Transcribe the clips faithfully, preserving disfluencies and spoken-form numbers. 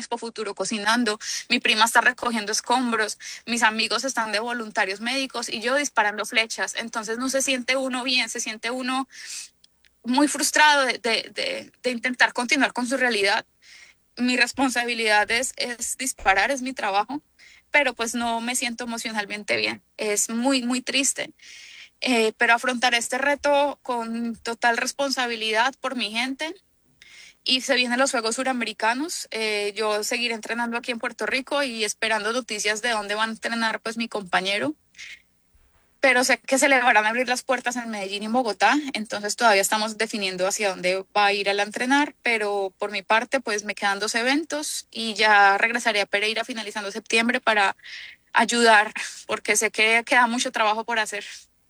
Expo Futuro cocinando, mi prima está recogiendo escombros, mis amigos están de voluntarios médicos y yo disparando flechas. Entonces no se siente uno bien, se siente uno muy frustrado de, de, de, de intentar continuar con su realidad. Mi responsabilidad es, es disparar, es mi trabajo, pero pues no me siento emocionalmente bien. Es muy, muy triste. Eh, pero afrontar este reto con total responsabilidad por mi gente. Y se vienen los Juegos Suramericanos. Eh, yo seguiré entrenando aquí en Puerto Rico y esperando noticias de dónde van a entrenar pues mi compañero. Pero sé que se le van a abrir las puertas en Medellín y en Bogotá, entonces todavía estamos definiendo hacia dónde va a ir él a entrenar, pero por mi parte pues me quedan dos eventos y ya regresaré a Pereira finalizando septiembre para ayudar, porque sé que queda mucho trabajo por hacer.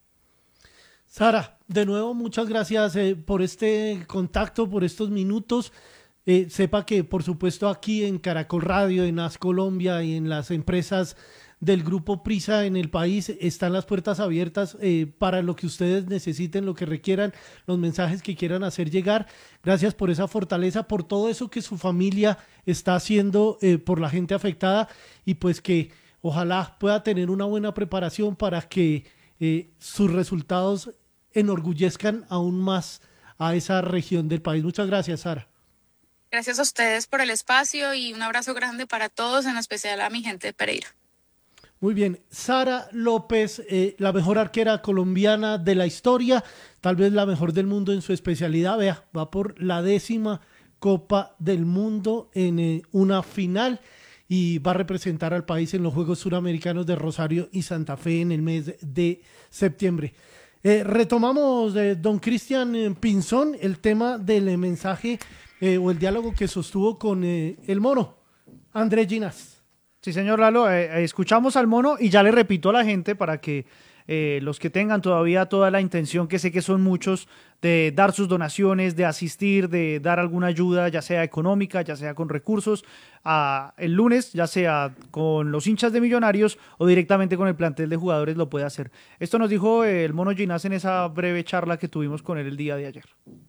Sara, de nuevo muchas gracias eh, por este contacto, por estos minutos. Eh, sepa que por supuesto aquí en Caracol Radio, en As Colombia y en las empresas del grupo Prisa en el país están las puertas abiertas eh, para lo que ustedes necesiten, lo que requieran, los mensajes que quieran hacer llegar. Gracias por esa fortaleza, por todo eso que su familia está haciendo eh, por la gente afectada y pues que ojalá pueda tener una buena preparación para que eh, sus resultados enorgullezcan aún más a esa región del país. Muchas gracias, Sara. Gracias a ustedes por el espacio y un abrazo grande para todos, en especial a mi gente de Pereira. Muy bien, Sara López, eh, la mejor arquera colombiana de la historia, tal vez la mejor del mundo en su especialidad. Vea, va por la décima Copa del Mundo en eh, una final y va a representar al país en los Juegos Suramericanos de Rosario y Santa Fe en el mes de septiembre. Eh, retomamos, eh, don Cristian eh, Pinzón, el tema del eh, mensaje eh, o el diálogo que sostuvo con eh, el mono, Andrés Ginás. Sí, señor Lalo, eh, escuchamos al mono y ya le repito a la gente para que eh, los que tengan todavía toda la intención, que sé que son muchos, de dar sus donaciones, de asistir, de dar alguna ayuda, ya sea económica, ya sea con recursos, a, el lunes, ya sea con los hinchas de Millonarios o directamente con el plantel de jugadores, lo puede hacer. Esto nos dijo eh, el mono Ginás en esa breve charla que tuvimos con él el día de ayer.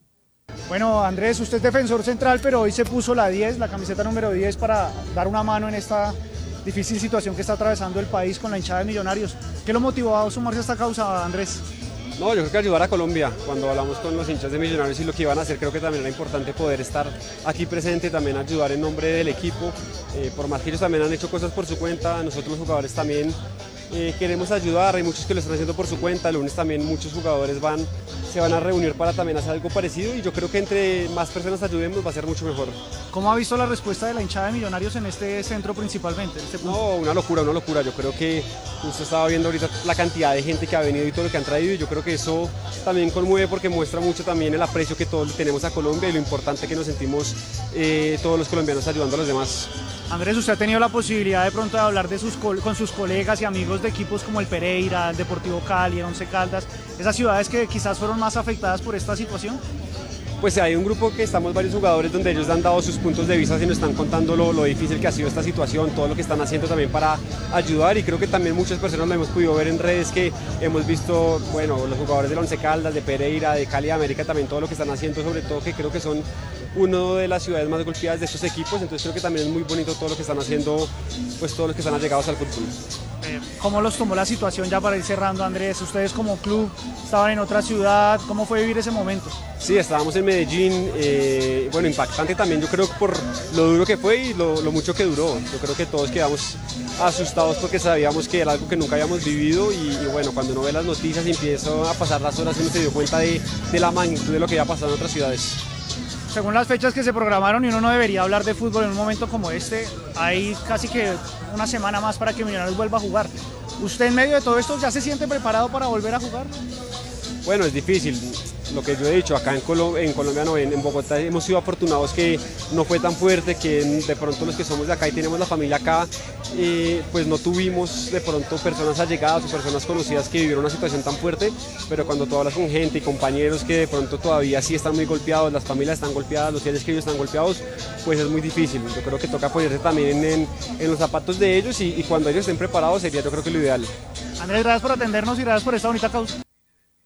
Bueno, Andrés, usted es defensor central, pero hoy se puso la diez, la camiseta número diez, para dar una mano en esta difícil situación que está atravesando el país con la hinchada de Millonarios. ¿Qué lo motivó a sumarse a esta causa, Andrés? No, yo creo que ayudar a Colombia. Cuando hablamos con los hinchas de Millonarios y lo que iban a hacer, creo que también era importante poder estar aquí presente, también ayudar en nombre del equipo. Eh, por más que ellos también han hecho cosas por su cuenta, nosotros los jugadores también eh, queremos ayudar, hay muchos que lo están haciendo por su cuenta. El lunes también muchos jugadores van, se van a reunir para también hacer algo parecido y yo creo que entre más personas ayudemos va a ser mucho mejor. ¿Cómo ha visto la respuesta de la hinchada de Millonarios en este centro principalmente? En este punto? No, una locura, una locura. Yo creo que usted estaba viendo ahorita la cantidad de gente que ha venido y todo lo que han traído y yo creo que eso también conmueve porque muestra mucho también el aprecio que todos tenemos a Colombia y lo importante que nos sentimos eh, todos los colombianos ayudando a los demás. Andrés, usted ha tenido la posibilidad de pronto de hablar de sus con sus colegas y amigos de equipos como el Pereira, el Deportivo Cali, el Once Caldas, esas ciudades que quizás fueron más afectadas por esta situación. Pues hay un grupo que estamos varios jugadores donde ellos han dado sus puntos de vista y nos están contando lo, lo difícil que ha sido esta situación, todo lo que están haciendo también para ayudar y creo que también muchas personas lo hemos podido ver en redes que hemos visto, bueno, los jugadores del Once Caldas, de Pereira, de Cali, de América, también todo lo que están haciendo, sobre todo que creo que son una de las ciudades más golpeadas de estos equipos, entonces creo que también es muy bonito todo lo que están haciendo, pues todos los que están allegados al fútbol. ¿Cómo los tomó la situación ya para ir cerrando, Andrés? Ustedes como club estaban en otra ciudad, ¿cómo fue vivir ese momento? Sí, estábamos en Medellín, eh, bueno, impactante también yo creo por lo duro que fue y lo, lo mucho que duró. Yo creo que todos quedamos asustados porque sabíamos que era algo que nunca habíamos vivido y, y bueno, cuando uno ve las noticias y empieza a pasar las horas uno se dio cuenta de, de la magnitud de lo que había pasado en otras ciudades. Según las fechas que se programaron y uno no debería hablar de fútbol en un momento como este, hay casi que una semana más para que Millonarios vuelva a jugar. ¿Usted en medio de todo esto ya se siente preparado para volver a jugar? Bueno, es difícil. Lo que yo he dicho, acá en, Colo en Colombia no, en, en Bogotá hemos sido afortunados que no fue tan fuerte, que de pronto los que somos de acá y tenemos la familia acá, eh, pues no tuvimos de pronto personas allegadas o personas conocidas que vivieron una situación tan fuerte, pero cuando tú hablas con gente y compañeros que de pronto todavía sí están muy golpeados, las familias están golpeadas, los seres queridos están golpeados, pues es muy difícil. Yo creo que toca ponerse también en, en, en los zapatos de ellos y, y cuando ellos estén preparados sería yo creo que lo ideal. Andrés, gracias por atendernos y gracias por esta bonita causa.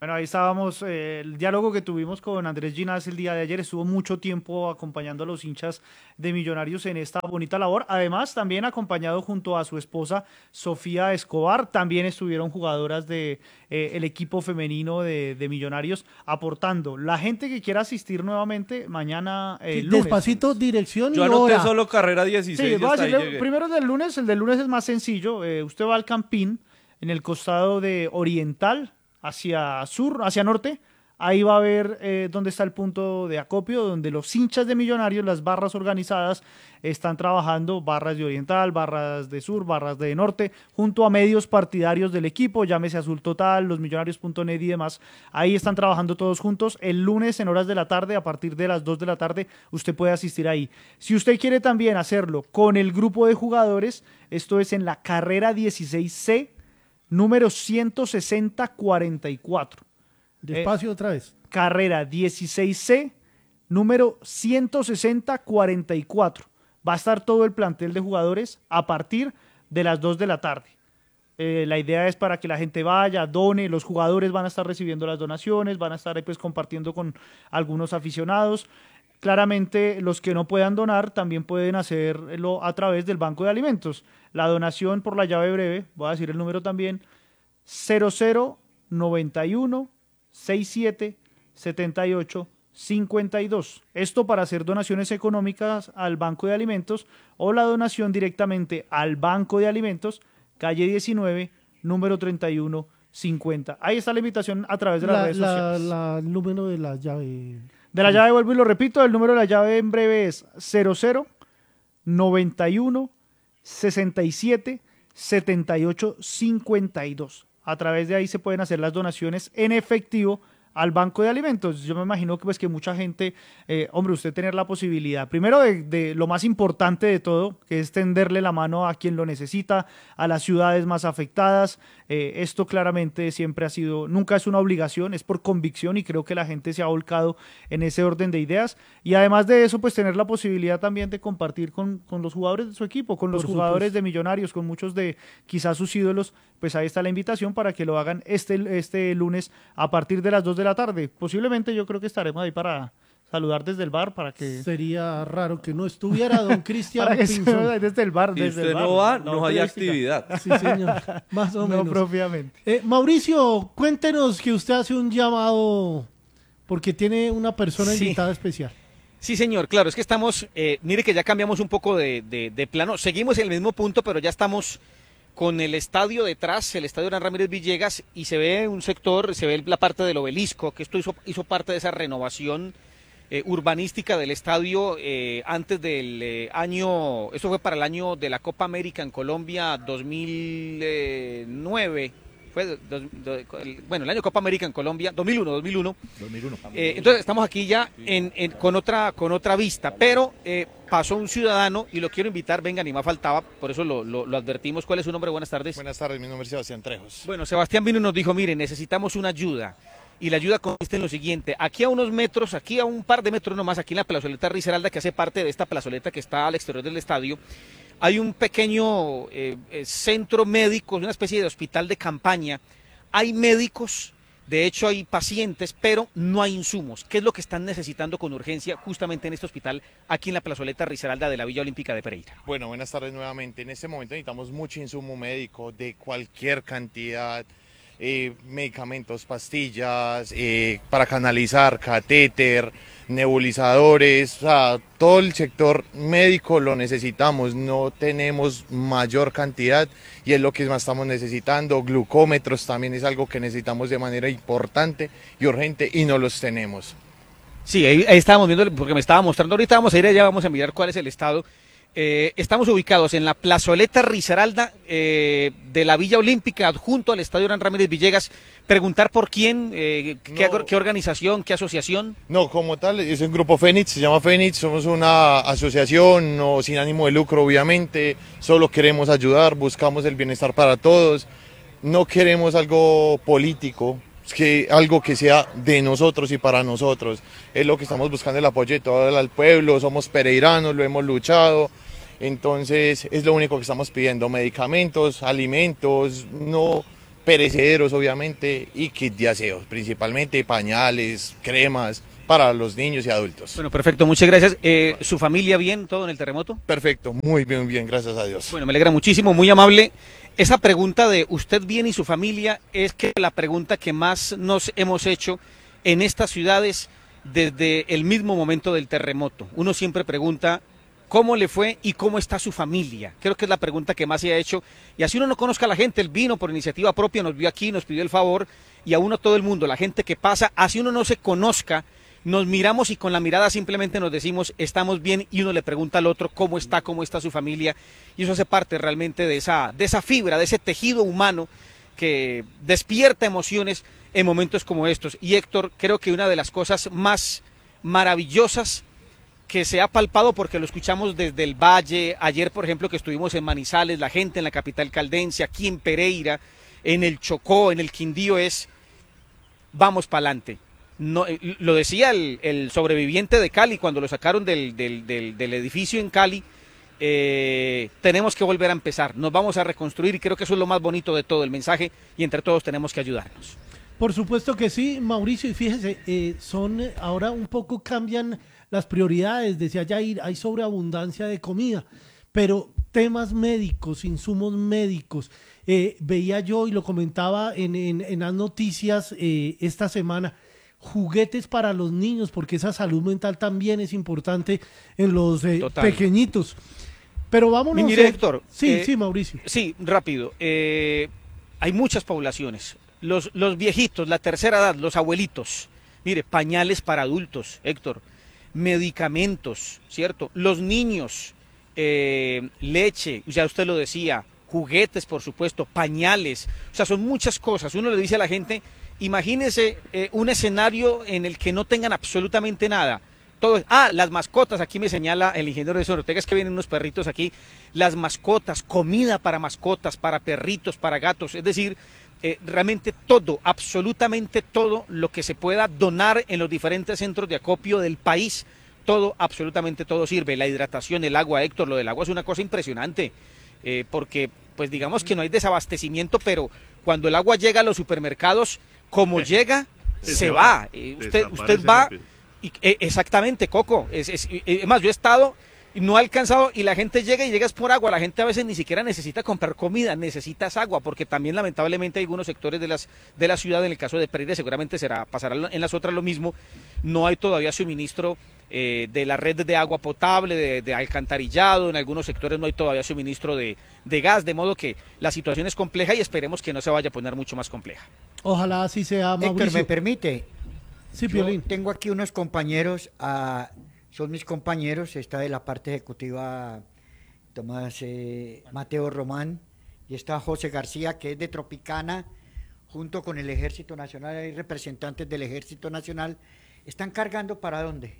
Bueno, ahí estábamos, eh, el diálogo que tuvimos con Andrés Ginás el día de ayer, estuvo mucho tiempo acompañando a los hinchas de Millonarios en esta bonita labor, además también acompañado junto a su esposa Sofía Escobar, también estuvieron jugadoras de eh, el equipo femenino de, de Millonarios aportando. La gente que quiera asistir nuevamente mañana eh, Sí, lunes. despacito, dirección Yo y anoté hora. solo carrera dieciséis. Sí, y voy a hasta ahí decirle, llegué. primero el del lunes, el del lunes es más sencillo, eh, usted va al Campín, en el costado de Oriental, hacia sur, hacia norte, ahí va a ver eh, dónde está el punto de acopio, donde los hinchas de Millonarios, las barras organizadas, están trabajando, barras de Oriental, barras de Sur, barras de Norte, junto a medios partidarios del equipo, llámese Azul Total, los millonarios punto net y demás. Ahí están trabajando todos juntos. El lunes en horas de la tarde, a partir de las dos de la tarde, usted puede asistir ahí. Si usted quiere también hacerlo con el grupo de jugadores, esto es en la carrera dieciséis C, número ciento sesenta cuarenta y cuatro. Despacio Eh, otra vez. Carrera dieciséis C, número ciento sesenta cuarenta y cuatro. Va a estar todo el plantel de jugadores a partir de las dos de la tarde. Eh, la idea es para que la gente vaya, done, los jugadores van a estar recibiendo las donaciones, van a estar eh, pues, compartiendo con algunos aficionados. Claramente, los que no puedan donar también pueden hacerlo a través del Banco de Alimentos. La donación por la llave breve, voy a decir el número también, cero cero noventa y uno sesenta y siete setenta y ocho cincuenta y dos. Esto para hacer donaciones económicas al Banco de Alimentos o la donación directamente al Banco de Alimentos, calle diecinueve, número treinta y uno cincuenta. Ahí está la invitación a través de las La, redes la, sociales. la- el número de la llave. De la llave, vuelvo y lo repito, el número de la llave en breve es cero cero noventa y uno sesenta y siete setenta y ocho cincuenta y dos. A través de ahí se pueden hacer las donaciones en efectivo al Banco de Alimentos. Yo me imagino que pues que mucha gente, eh, hombre, usted tener la posibilidad, primero de, de lo más importante de todo, que es tenderle la mano a quien lo necesita, a las ciudades más afectadas. Eh, esto claramente siempre ha sido, nunca es una obligación, es por convicción y creo que la gente se ha volcado en ese orden de ideas. Y además de eso, pues tener la posibilidad también de compartir con, con los jugadores de su equipo, con los Por jugadores supuesto. de Millonarios, con muchos de quizás sus ídolos, pues ahí está la invitación para que lo hagan este, este lunes a partir de las dos de la tarde. Posiblemente yo creo que estaremos ahí para saludar desde el bar, para que... Sería raro que no estuviera don Cristian para que Pinzón. se- desde el bar, Si desde usted el bar. no va, la no hay periodística. actividad. Sí, señor. Más o No menos. propiamente. Eh, Mauricio, cuéntenos que usted hace un llamado porque tiene una persona Sí. invitada especial. Sí, señor, claro, es que estamos, eh, mire que ya cambiamos un poco de, de- de plano, seguimos en el mismo punto, pero ya estamos con el estadio detrás, el estadio Hernán Ramírez Villegas, y se ve un sector, se ve la parte del obelisco, que esto hizo, hizo parte de esa renovación eh, urbanística del estadio eh, antes del eh, año, eso fue para el año de la Copa América en Colombia dos mil nueve, fue dos- do- el- bueno, el año Copa América en Colombia, dos mil uno, dos mil uno. Eh, entonces estamos aquí ya en, en- con otra con otra vista, pero eh, pasó un ciudadano y lo quiero invitar, venga, ni más faltaba, por eso lo, lo- lo advertimos. ¿Cuál es su nombre? Buenas tardes. Buenas tardes, mi nombre es Sebastián Trejos. Bueno, Sebastián vino y nos dijo, mire, necesitamos una ayuda. Y la ayuda consiste en lo siguiente, aquí a unos metros, aquí a un par de metros nomás, aquí en la plazoleta Risaralda, que hace parte de esta plazoleta que está al exterior del estadio, hay un pequeño eh, eh, centro médico, una especie de hospital de campaña. Hay médicos, de hecho hay pacientes, pero no hay insumos. ¿Qué es lo que están necesitando con urgencia justamente en este hospital, aquí en la plazoleta Risaralda de la Villa Olímpica de Pereira? Bueno, buenas tardes nuevamente. En este momento necesitamos mucho insumo médico de cualquier cantidad, eh, medicamentos, pastillas, eh, para canalizar, catéter, nebulizadores, o sea, todo el sector médico lo necesitamos, no tenemos mayor cantidad y es lo que más estamos necesitando. Glucómetros también es algo que necesitamos de manera importante y urgente y no los tenemos. Sí, ahí, ahí estábamos viendo, porque me estaba mostrando, ahorita vamos a ir allá, vamos a mirar cuál es el estado. Eh, estamos ubicados en la plazoleta Risaralda eh, de la Villa Olímpica, junto al estadio Hernán Ramírez Villegas. Preguntar por quién, eh, qué, No. qué organización, qué asociación. No, como tal, es un grupo Fénix, se llama Fénix, somos una asociación no, sin ánimo de lucro, obviamente, solo queremos ayudar, buscamos el bienestar para todos, no queremos algo político, es que algo que sea de nosotros y para nosotros, es lo que estamos buscando, el apoyo de todo el pueblo, somos pereiranos, lo hemos luchado, entonces es lo único que estamos pidiendo, medicamentos, alimentos, no, perecederos obviamente y kit de aseo, principalmente pañales, cremas para los niños y adultos. Bueno, perfecto, muchas gracias. Eh, ¿Su familia bien, todo en el terremoto? Perfecto, muy bien, bien, gracias a Dios. Bueno, me alegra muchísimo, muy amable. Esa pregunta de usted bien y su familia es que la pregunta que más nos hemos hecho en estas ciudades desde el mismo momento del terremoto. Uno siempre pregunta cómo le fue y cómo está su familia. Creo que es la pregunta que más se ha hecho. Y así uno no conozca a la gente, él vino por iniciativa propia, nos vio aquí, nos pidió el favor, y a uno todo el mundo, la gente que pasa, así uno no se conozca, nos miramos y con la mirada simplemente nos decimos estamos bien, y uno le pregunta al otro cómo está, cómo está su familia, y eso hace parte realmente de esa, de esa fibra, de ese tejido humano que despierta emociones en momentos como estos. Y Héctor, creo que una de las cosas más maravillosas que se ha palpado, porque lo escuchamos desde el Valle, ayer por ejemplo que estuvimos en Manizales, la gente en la capital caldense, aquí en Pereira, en el Chocó, en el Quindío, es vamos para adelante. No, lo decía el, el sobreviviente de Cali cuando lo sacaron del, del, del, del edificio en Cali, eh, tenemos que volver a empezar, nos vamos a reconstruir, y creo que eso es lo más bonito de todo el mensaje, y entre todos tenemos que ayudarnos. Por supuesto que sí, Mauricio, y fíjese, eh, son eh, ahora un poco cambian las prioridades, decía Jair, hay sobreabundancia de comida, pero temas médicos, insumos médicos, eh, veía yo y lo comentaba en, en, en las noticias eh, esta semana, juguetes para los niños, porque esa salud mental también es importante en los eh, pequeñitos. Pero vámonos. Mire, Héctor. Sí, eh, sí, Mauricio. Sí, rápido. Eh, hay muchas poblaciones. Los, los viejitos, la tercera edad, los abuelitos. Mire, pañales para adultos, Héctor. Medicamentos, ¿cierto? Los niños, eh, leche, ya usted lo decía, juguetes, por supuesto, pañales. O sea, son muchas cosas. Uno le dice a la gente, imagínese eh, un escenario en el que no tengan absolutamente nada. Todo, ah, las mascotas, aquí me señala el ingeniero de Ortega, es que vienen unos perritos aquí, las mascotas, comida para mascotas, para perritos, para gatos, es decir, eh, realmente todo, absolutamente todo lo que se pueda donar en los diferentes centros de acopio del país, todo, absolutamente todo sirve. La hidratación, el agua, Héctor, lo del agua es una cosa impresionante, eh, porque pues digamos que no hay desabastecimiento, pero cuando el agua llega a los supermercados, como llega, se, se va. va. Eh, usted, usted va... Y, eh, exactamente, Coco. Es, es, es más, yo he estado y no he alcanzado, y la gente llega y llegas por agua. La gente a veces ni siquiera necesita comprar comida, necesitas agua, porque también lamentablemente hay algunos sectores de las de la ciudad, en el caso de Pereira seguramente será pasará en las otras lo mismo. No hay todavía suministro eh, de la red de agua potable, de, de alcantarillado. En algunos sectores no hay todavía suministro de, de gas, de modo que la situación es compleja y esperemos que no se vaya a poner mucho más compleja. Ojalá así sea, Mauricio. Héctor, ¿me permite? Sí, Yo Piolín. tengo aquí unos compañeros, uh, son mis compañeros, está de la parte ejecutiva Tomás eh, Mateo Román, y está José García, que es de Tropicana, junto con el Ejército Nacional, hay representantes del Ejército Nacional. ¿Están cargando para dónde?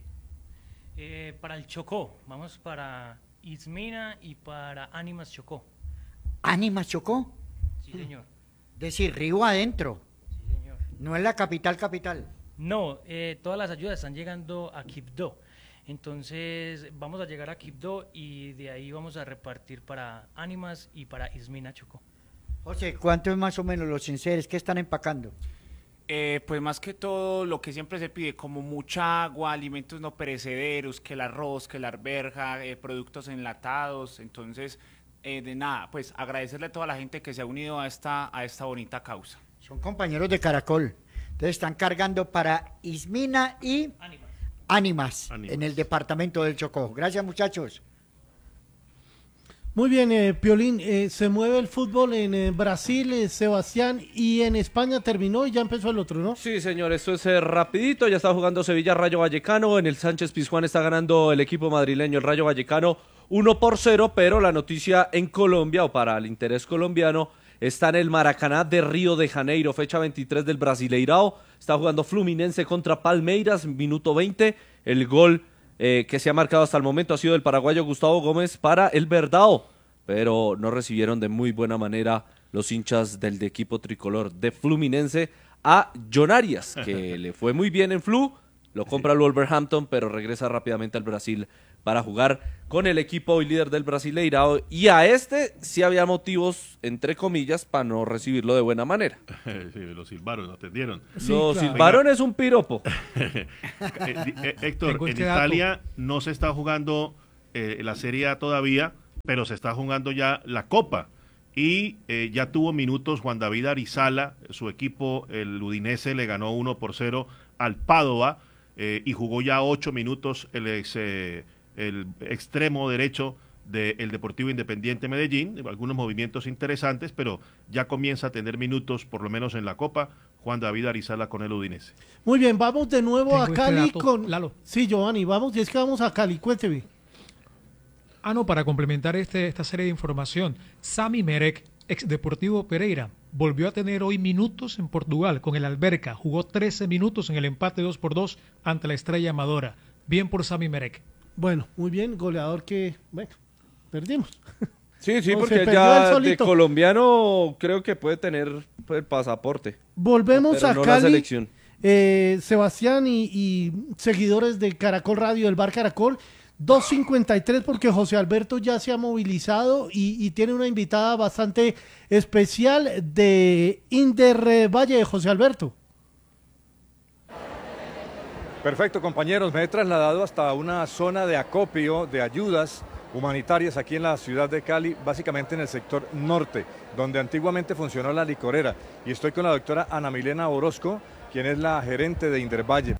Eh, para el Chocó, vamos para Ismina y para Ánimas Chocó. ¿Ánimas Chocó? Sí, señor. Es decir, río adentro. Sí, señor. No es la capital capital. No, eh, todas las ayudas están llegando a Quibdó. Entonces vamos a llegar a Quibdó y de ahí vamos a repartir para Ánimas y para Ismina Chocó. José, ¿cuánto es más o menos los enseres? ¿Qué están empacando? Eh, pues más que todo lo que siempre se pide, como mucha agua, alimentos no perecederos, que el arroz, que la arveja, eh, productos enlatados. Entonces, eh, de nada, pues agradecerle a toda la gente que se ha unido a esta, a esta bonita causa. Son compañeros de Caracol. Entonces están cargando para Ismina y Ánimas, Ánimas, Ánimas. en el departamento del Chocó. Gracias, muchachos. Muy bien, eh, Piolín, eh, se mueve el fútbol en eh, Brasil, eh, Sebastián, y en España terminó y ya empezó el otro, ¿no? Sí, señor, esto es eh, rapidito, ya está jugando Sevilla Rayo Vallecano, en el Sánchez Pizjuán está ganando el equipo madrileño, el Rayo Vallecano, uno por cero, pero la noticia en Colombia, o para el interés colombiano, está en el Maracaná de Río de Janeiro, fecha veintitrés del Brasileirao, está jugando Fluminense contra Palmeiras, minuto veinte, el gol eh, que se ha marcado hasta el momento ha sido del paraguayo Gustavo Gómez para el Verdao, pero no recibieron de muy buena manera los hinchas del de equipo tricolor de Fluminense a John Arias, que le fue muy bien en Flu, lo compra el Wolverhampton, pero regresa rápidamente al Brasil para jugar con el equipo hoy líder del Brasileirao, y a este sí había motivos, entre comillas, para no recibirlo de buena manera. Sí, los silbaron, lo atendieron. Sí, los claro. silbaron es un piropo. eh, eh, Héctor, en este Italia dato. no se está jugando eh, la Serie A todavía, pero se está jugando ya la Copa. Y eh, ya tuvo minutos Juan David Arizala, su equipo, el Udinese, le ganó uno por cero al Padova, eh, y jugó ya ocho minutos el ex... Eh, el extremo derecho del Deportivo Independiente Medellín, algunos movimientos interesantes, pero ya comienza a tener minutos, por lo menos en la Copa, Juan David Arizala con el Udinese. Muy bien, vamos de nuevo Tengo a Cali este dato, con... Lalo. Sí, Giovanni, vamos, y es que vamos a Cali, cuénteme. Ah, no, para complementar este, esta serie de información, Sami Merek, ex Deportivo Pereira, volvió a tener hoy minutos en Portugal con el Alberca, jugó trece minutos en el empate dos por dos ante la Estrella Amadora. Bien por Sami Merek. Bueno, muy bien, goleador que, bueno, perdimos. Sí, sí, O porque ya de colombiano creo que puede tener el pasaporte. Volvemos pero a no Cali, la selección. Eh, Sebastián y, y seguidores de Caracol Radio, del Bar Caracol, dos cincuenta y tres porque José Alberto ya se ha movilizado y, y tiene una invitada bastante especial de Inder Valle, José Alberto. Perfecto, compañeros, me he trasladado hasta una zona de acopio de ayudas humanitarias aquí en la ciudad de Cali, básicamente en el sector norte, donde antiguamente funcionó la licorera, y estoy con la doctora Ana Milena Orozco, quien es la gerente de Indervalle.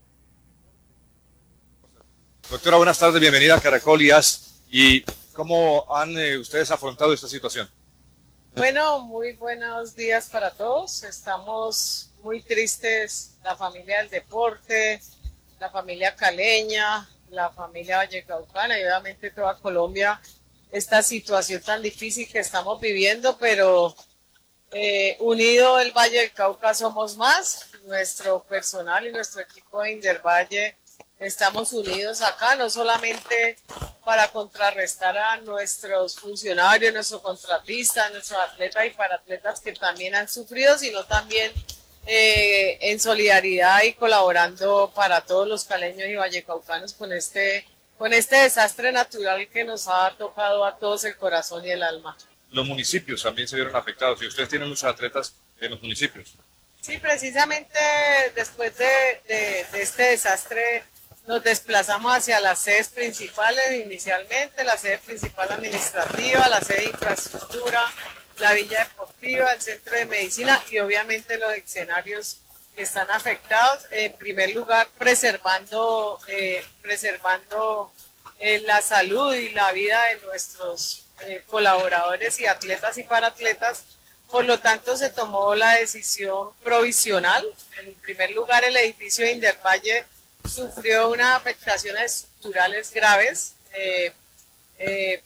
Doctora, buenas tardes, bienvenida a Caracol y As. ¿Y cómo han eh, ustedes afrontado esta situación? Bueno, muy buenos días para todos. Estamos muy tristes, la familia del deporte, la familia caleña, la familia vallecaucana y obviamente toda Colombia, esta situación tan difícil que estamos viviendo, pero eh, unido el Valle del Cauca somos más, nuestro personal y nuestro equipo de Indervalle estamos unidos acá, no solamente para contrarrestar a nuestros funcionarios, nuestros contratistas, nuestros atletas y paratletas que también han sufrido, sino también Eh, en solidaridad y colaborando para todos los caleños y vallecaucanos con este, con este desastre natural que nos ha tocado a todos el corazón y el alma. Los municipios también se vieron afectados y ustedes tienen muchos atletas en los municipios. Sí, precisamente después de, de, de este desastre nos desplazamos hacia las sedes principales inicialmente, la sede principal administrativa, la sede de infraestructura, la Villa Deportiva, el Centro de Medicina y obviamente los escenarios que están afectados. En primer lugar, preservando, eh, preservando eh, la salud y la vida de nuestros eh, colaboradores y atletas y paratletas. Por lo tanto, se tomó la decisión provisional. En primer lugar, el edificio de Indervalle sufrió unas afectaciones estructurales graves. Eh, eh,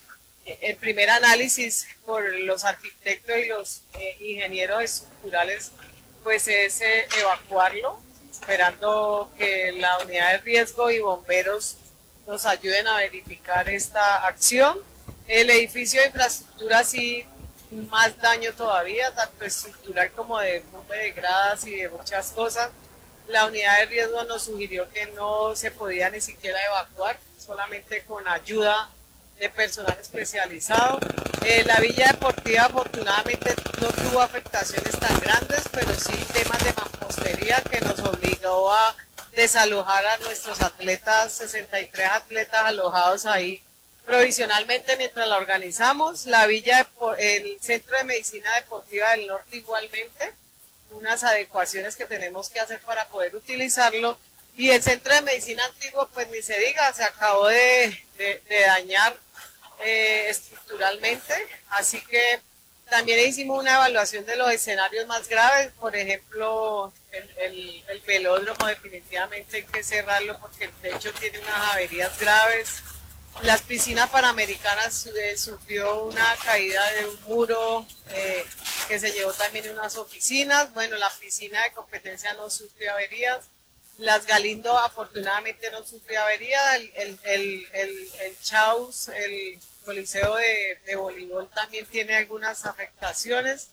El primer análisis por los arquitectos y los eh, ingenieros estructurales pues es eh, evacuarlo, esperando que la unidad de riesgo y bomberos nos ayuden a verificar esta acción. El edificio de infraestructura sí, más daño todavía, tanto estructural como de bombe de gradas y de muchas cosas. La unidad de riesgo nos sugirió que no se podía ni siquiera evacuar, solamente con ayuda de personal especializado. Eh, la Villa Deportiva afortunadamente no tuvo afectaciones tan grandes, pero sí temas de mampostería que nos obligó a desalojar a nuestros atletas, sesenta y tres atletas alojados ahí provisionalmente mientras la organizamos. La Villa, el Centro de Medicina Deportiva del Norte igualmente, unas adecuaciones que tenemos que hacer para poder utilizarlo. Y el Centro de Medicina Antiguo, pues ni se diga, se acabó de, de, de dañar eh, estructuralmente, así que también hicimos una evaluación de los escenarios más graves, por ejemplo, el, el, el velódromo definitivamente hay que cerrarlo porque el techo tiene unas averías graves. Las piscinas panamericanas eh, sufrió una caída de un muro eh, que se llevó también en unas oficinas. Bueno, la piscina de competencia no sufrió averías. Las Galindo afortunadamente no sufrió avería, el, el, el, el, el Chaus, el Coliseo de, de Voleibol también tiene algunas afectaciones.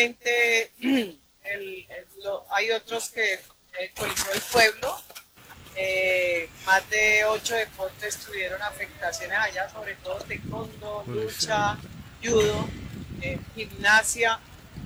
Igualmente el, el, lo, hay otros que, el Coliseo del Pueblo, Eh, más de ocho deportes tuvieron afectaciones allá, sobre todo taekwondo, lucha, judo, eh, gimnasia,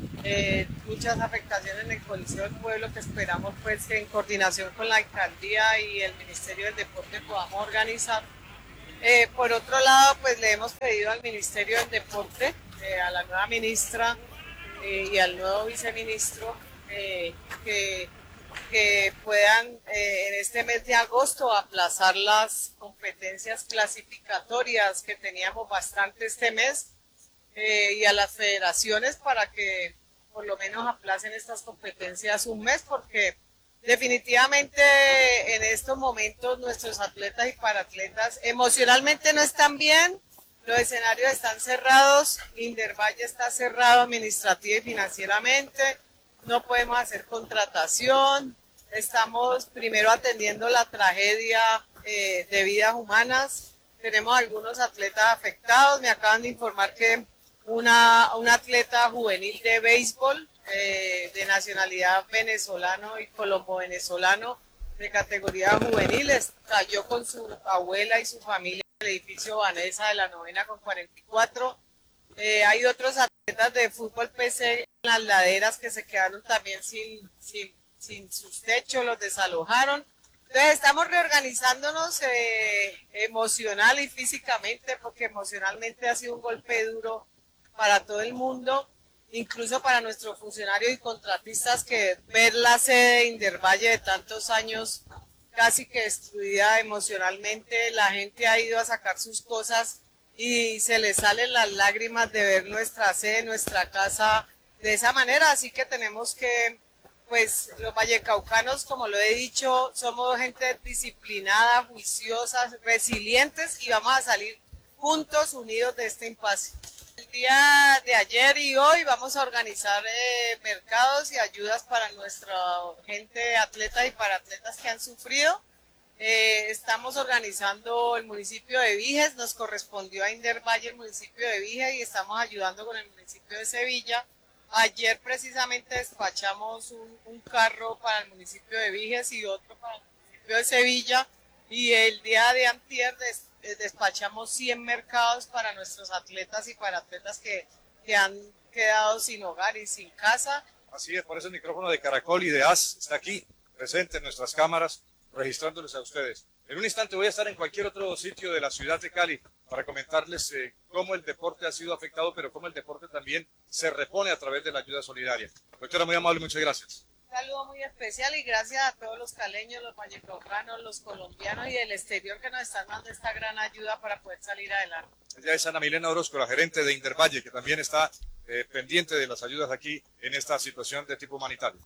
eh, muchas afectaciones en el Coliseo del Pueblo que esperamos pues que en coordinación con la alcaldía y el Ministerio del Deporte podamos organizar. Eh, por otro lado, pues le hemos pedido al Ministerio del Deporte, eh, a la nueva ministra eh, y al nuevo viceministro eh, que que puedan eh, en este mes de agosto aplazar las competencias clasificatorias que teníamos bastante este mes eh, y a las federaciones para que por lo menos aplacen estas competencias un mes, porque definitivamente en estos momentos nuestros atletas y paratletas emocionalmente no están bien, los escenarios están cerrados, Indervalle está cerrado administrativa y financieramente, no podemos hacer contratación, estamos primero atendiendo la tragedia eh, de vidas humanas, tenemos algunos atletas afectados, me acaban de informar que una, una atleta juvenil de béisbol eh, de nacionalidad venezolano y colombo-venezolano de categoría juveniles cayó con su abuela y su familia en el edificio Vanessa de la novena con cuarenta y cuatro. Eh, hay otros atletas de fútbol P C en las laderas que se quedaron también sin, sin, sin sus techos, los desalojaron. Entonces estamos reorganizándonos eh, emocional y físicamente, porque emocionalmente ha sido un golpe duro para todo el mundo, incluso para nuestros funcionarios y contratistas, que ver la sede de Indervalle de tantos años casi que destruida emocionalmente, la gente ha ido a sacar sus cosas y se les salen las lágrimas de ver nuestra sede, nuestra casa de esa manera, así que tenemos que, pues los vallecaucanos, como lo he dicho, somos gente disciplinada, juiciosa, resilientes y vamos a salir juntos, unidos de este impasse. El día de ayer y hoy vamos a organizar eh, mercados y ayudas para nuestra gente atleta y para atletas que han sufrido. Eh, estamos organizando el municipio de Viges, nos correspondió a Indervalle el municipio de Viges y estamos ayudando con el municipio de Sevilla. Ayer precisamente despachamos un, un carro para el municipio de Viges y otro para el municipio de Sevilla, y el día de antier des, despachamos cien mercados para nuestros atletas y para atletas que, que han quedado sin hogar y sin casa. Así es, por eso el micrófono de Caracol y de A S está aquí, presente en nuestras cámaras, registrándoles a ustedes. En un instante voy a estar en cualquier otro sitio de la ciudad de Cali para comentarles eh, cómo el deporte ha sido afectado, pero cómo el deporte también se repone a través de la ayuda solidaria. Doctora, muy amable, muchas gracias. Un saludo muy especial y gracias a todos los caleños, los vallecaucanos, los colombianos y del exterior que nos están dando esta gran ayuda para poder salir adelante. Ella es Ana Milena Orozco, la gerente de Indervalle, que también está eh, pendiente de las ayudas aquí en esta situación de tipo humanitario.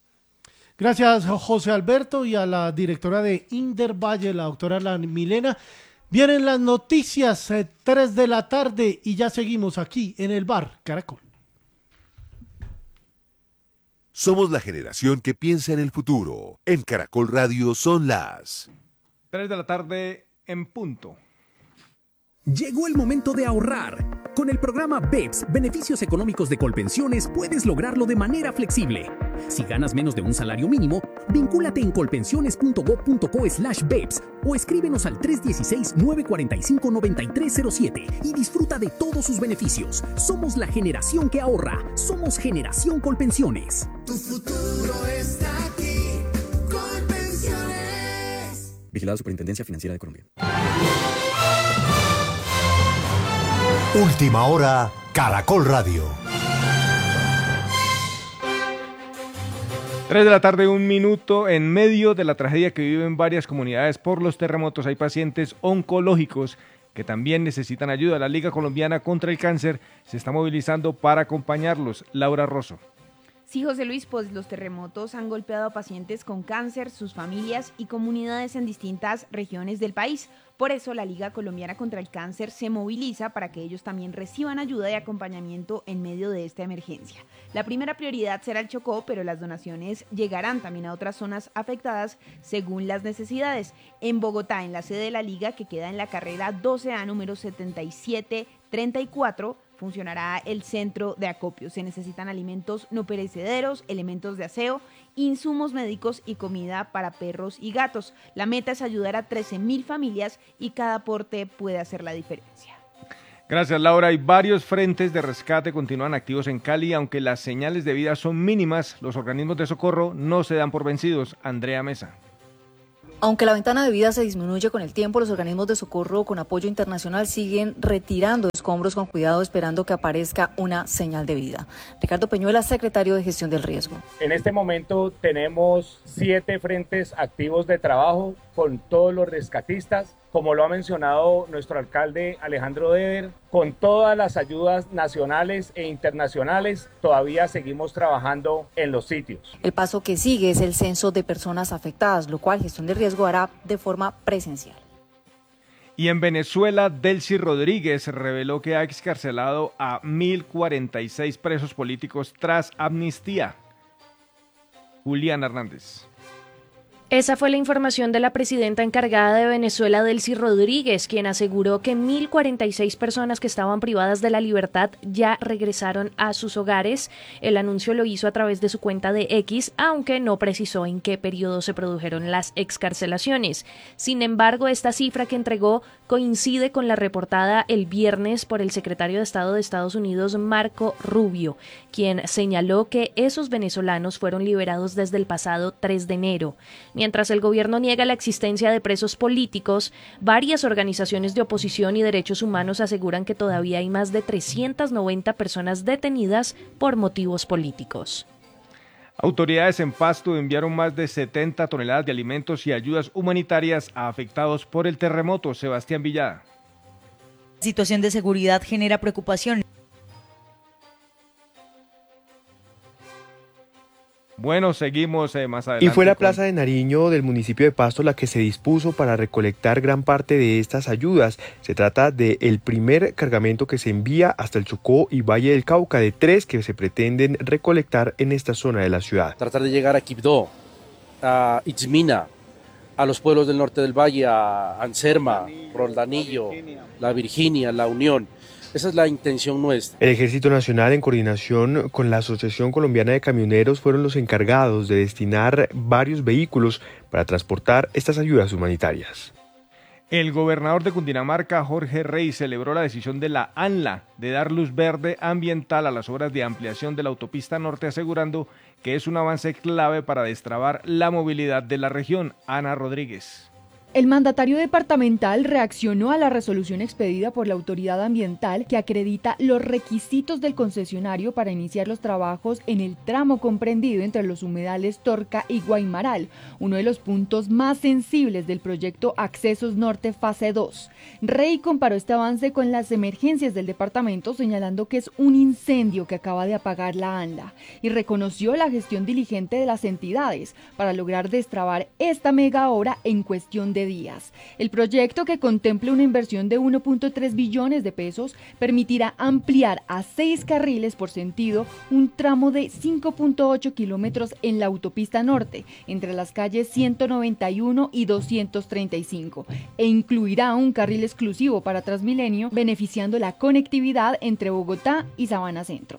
Gracias, José Alberto, y a la directora de Indervalle, la doctora Ana Milena. Vienen las noticias, eh, tres de la tarde, y ya seguimos aquí en el bar Caracol. Somos la generación que piensa en el futuro. En Caracol Radio son las tres de la tarde en punto. Llegó el momento de ahorrar. Con el programa B E P S, Beneficios Económicos de Colpensiones, puedes lograrlo de manera flexible. Si ganas menos de un salario mínimo, vincúlate en colpensiones.gov.co slash B E P S o escríbenos al tres uno seis, nueve cuatro cinco, nueve tres cero siete y disfruta de todos sus beneficios. Somos la generación que ahorra. Somos Generación Colpensiones. Tu futuro está aquí. Colpensiones. Vigilado Superintendencia Financiera de Colombia. Última hora, Caracol Radio. tres de la tarde, un minuto. En medio de la tragedia que viven varias comunidades por los terremotos, hay pacientes oncológicos que también necesitan ayuda. La Liga Colombiana contra el Cáncer se está movilizando para acompañarlos. Laura Rosso. Sí, José Luis, pues los terremotos han golpeado a pacientes con cáncer, sus familias y comunidades en distintas regiones del país. Por eso la Liga Colombiana contra el Cáncer se moviliza para que ellos también reciban ayuda y acompañamiento en medio de esta emergencia. La primera prioridad será el Chocó, pero las donaciones llegarán también a otras zonas afectadas según las necesidades. En Bogotá, en la sede de la Liga, que queda en la carrera doce A número setenta y siete treinta y cuatro, funcionará el centro de acopio. Se necesitan alimentos no perecederos, elementos de aseo, insumos médicos y comida para perros y gatos. La meta es ayudar a trece mil familias y cada aporte puede hacer la diferencia. Gracias, Laura. Y varios frentes de rescate continúan activos en Cali, aunque las señales de vida son mínimas. Los organismos de socorro no se dan por vencidos. Andrea Mesa. Aunque la ventana de vida se disminuye con el tiempo, los organismos de socorro con apoyo internacional siguen retirando escombros con cuidado, esperando que aparezca una señal de vida. Ricardo Peñuela, secretario de Gestión del Riesgo. En este momento tenemos siete frentes activos de trabajo con todos los rescatistas, como lo ha mencionado nuestro alcalde Alejandro Dever, con todas las ayudas nacionales e internacionales, todavía seguimos trabajando en los sitios. El paso que sigue es el censo de personas afectadas, lo cual Gestión del Riesgo hará de forma presencial. Y en Venezuela, Delcy Rodríguez reveló que ha excarcelado a mil cuarenta y seis presos políticos tras amnistía. Julián Hernández. Esa fue la información de la presidenta encargada de Venezuela, Delcy Rodríguez, quien aseguró que mil cuarenta y seis personas que estaban privadas de la libertad ya regresaron a sus hogares. El anuncio lo hizo a través de su cuenta de X, aunque no precisó en qué periodo se produjeron las excarcelaciones. Sin embargo, esta cifra que entregó coincide con la reportada el viernes por el secretario de Estado de Estados Unidos, Marco Rubio, quien señaló que esos venezolanos fueron liberados desde el pasado tres de enero. Mientras el gobierno niega la existencia de presos políticos, varias organizaciones de oposición y derechos humanos aseguran que todavía hay más de trescientas noventa personas detenidas por motivos políticos. Autoridades en Pasto enviaron más de setenta toneladas de alimentos y ayudas humanitarias a afectados por el terremoto. Sebastián Villada. La situación de seguridad genera preocupación. Bueno, seguimos eh, más adelante. Y fue la con... Plaza de Nariño del municipio de Pasto la que se dispuso para recolectar gran parte de estas ayudas. Se trata del primer cargamento que se envía hasta el Chocó y Valle del Cauca, de tres que se pretenden recolectar en esta zona de la ciudad. Tratar de llegar a Quibdó, a Itzmina, a los pueblos del norte del valle, a Anserma, Roldanillo, La Virginia, La Unión. Esa es la intención nuestra. El Ejército Nacional, en coordinación con la Asociación Colombiana de Camioneros, fueron los encargados de destinar varios vehículos para transportar estas ayudas humanitarias. El gobernador de Cundinamarca, Jorge Rey, celebró la decisión de la ANLA de dar luz verde ambiental a las obras de ampliación de la autopista norte, asegurando que es un avance clave para destrabar la movilidad de la región. Ana Rodríguez. El mandatario departamental reaccionó a la resolución expedida por la autoridad ambiental que acredita los requisitos del concesionario para iniciar los trabajos en el tramo comprendido entre los humedales Torca y Guaymaral, uno de los puntos más sensibles del proyecto Accesos Norte Fase dos. Rey comparó este avance con las emergencias del departamento, señalando que es un incendio que acaba de apagar la ANLA, y reconoció la gestión diligente de las entidades para lograr destrabar esta mega obra en cuestión de días. El proyecto, que contempla una inversión de uno punto tres billones de pesos, permitirá ampliar a seis carriles por sentido un tramo de cinco punto ocho kilómetros en la autopista norte, entre las calles ciento noventa y uno y doscientos treinta y cinco, e incluirá un carril exclusivo para Transmilenio, beneficiando la conectividad entre Bogotá y Sabana Centro.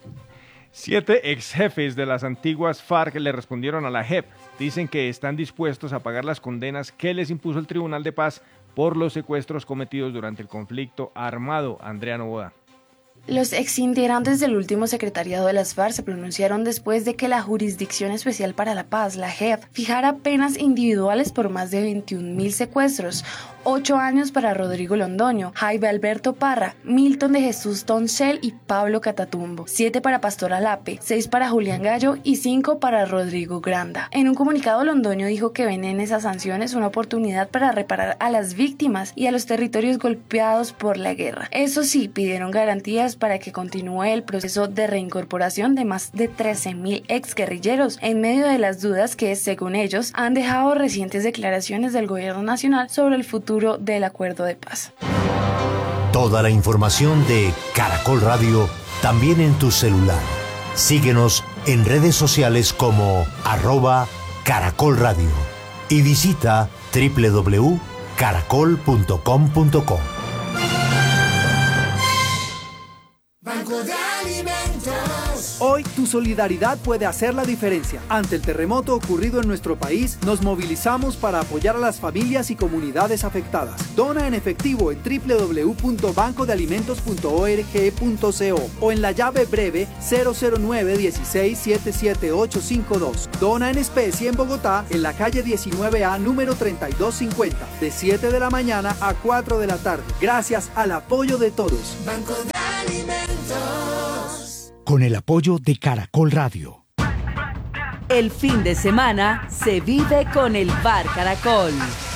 Siete ex jefes de las antiguas FARC le respondieron a la J E P. Dicen que están dispuestos a pagar las condenas que les impuso el Tribunal de Paz por los secuestros cometidos durante el conflicto armado. Andrea Novoa. Los exintegrantes del último secretariado de las FARC se pronunciaron después de que la Jurisdicción Especial para la Paz, la J E P, fijara penas individuales por más de veintiún mil secuestros, ocho años para Rodrigo Londoño, Jaime Alberto Parra, Milton de Jesús Toncel y Pablo Catatumbo, siete para Pastor Alape, seis para Julián Gallo y cinco para Rodrigo Granda. En un comunicado, Londoño dijo que ven en esas sanciones una oportunidad para reparar a las víctimas y a los territorios golpeados por la guerra. Eso sí, pidieron garantías para que continúe el proceso de reincorporación de más de trece mil exguerrilleros, en medio de las dudas que, según ellos, han dejado recientes declaraciones del gobierno nacional sobre el futuro del acuerdo de paz. Toda la información de Caracol Radio también en tu celular. Síguenos en redes sociales como arroba Caracol Radio y visita doble u doble u doble u punto caracol punto com punto co. Banco de Alimentos. Hoy tu solidaridad puede hacer la diferencia. Ante el terremoto ocurrido en nuestro país, nos movilizamos para apoyar a las familias y comunidades afectadas. Dona en efectivo en doble u doble u doble u punto banco de alimentos punto org punto co o en la llave breve cero cero nueve dieciséis setenta y siete ochocientos cincuenta y dos. Dona en especie en Bogotá, en la calle diecinueve A, número treinta y dos cincuenta, de siete de la mañana a cuatro de la tarde. Gracias al apoyo de todos. Banco de Alimentos. Con el apoyo de Caracol Radio. El fin de semana se vive con el Bar Caracol.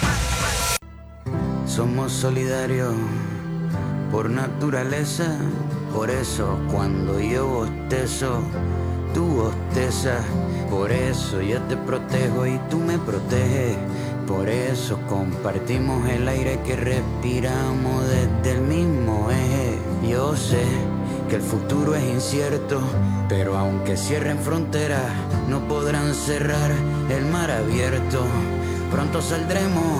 Somos solidarios por naturaleza, por eso cuando yo bostezo, tú bostezas, por eso yo te protejo y tú me proteges, por eso compartimos el aire que respiramos desde el mismo eje. Yo sé que el futuro es incierto, pero aunque cierren fronteras, no podrán cerrar el mar abierto. Pronto saldremos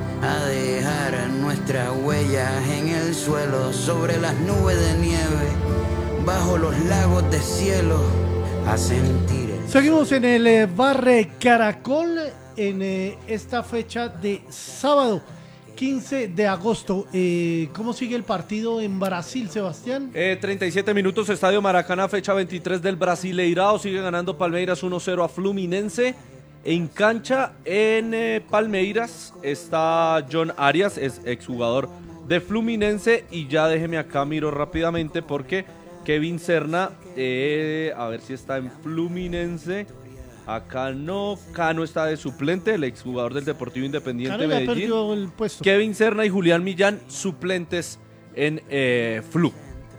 a dejar nuestras huellas en el suelo, sobre las nubes de nieve, bajo los lagos de cielo, a sentir el... Seguimos en el eh, Bar Caracol en eh, esta fecha de sábado quince de agosto. Eh, ¿Cómo sigue el partido en Brasil, Sebastián? Eh, treinta y siete minutos, Estadio Maracaná, fecha veintitrés del Brasileirao. Sigue ganando Palmeiras uno cero a Fluminense. En cancha en eh, Palmeiras está John Arias, es exjugador de Fluminense. Y ya déjeme acá, miro rápidamente porque Kevin Serna, eh, a ver si está en Fluminense. Acá no, Cano está de suplente, el exjugador del Deportivo Independiente Cano ya Medellín. perdió el puesto. Kevin Serna y Julián Millán, suplentes en eh, Flu.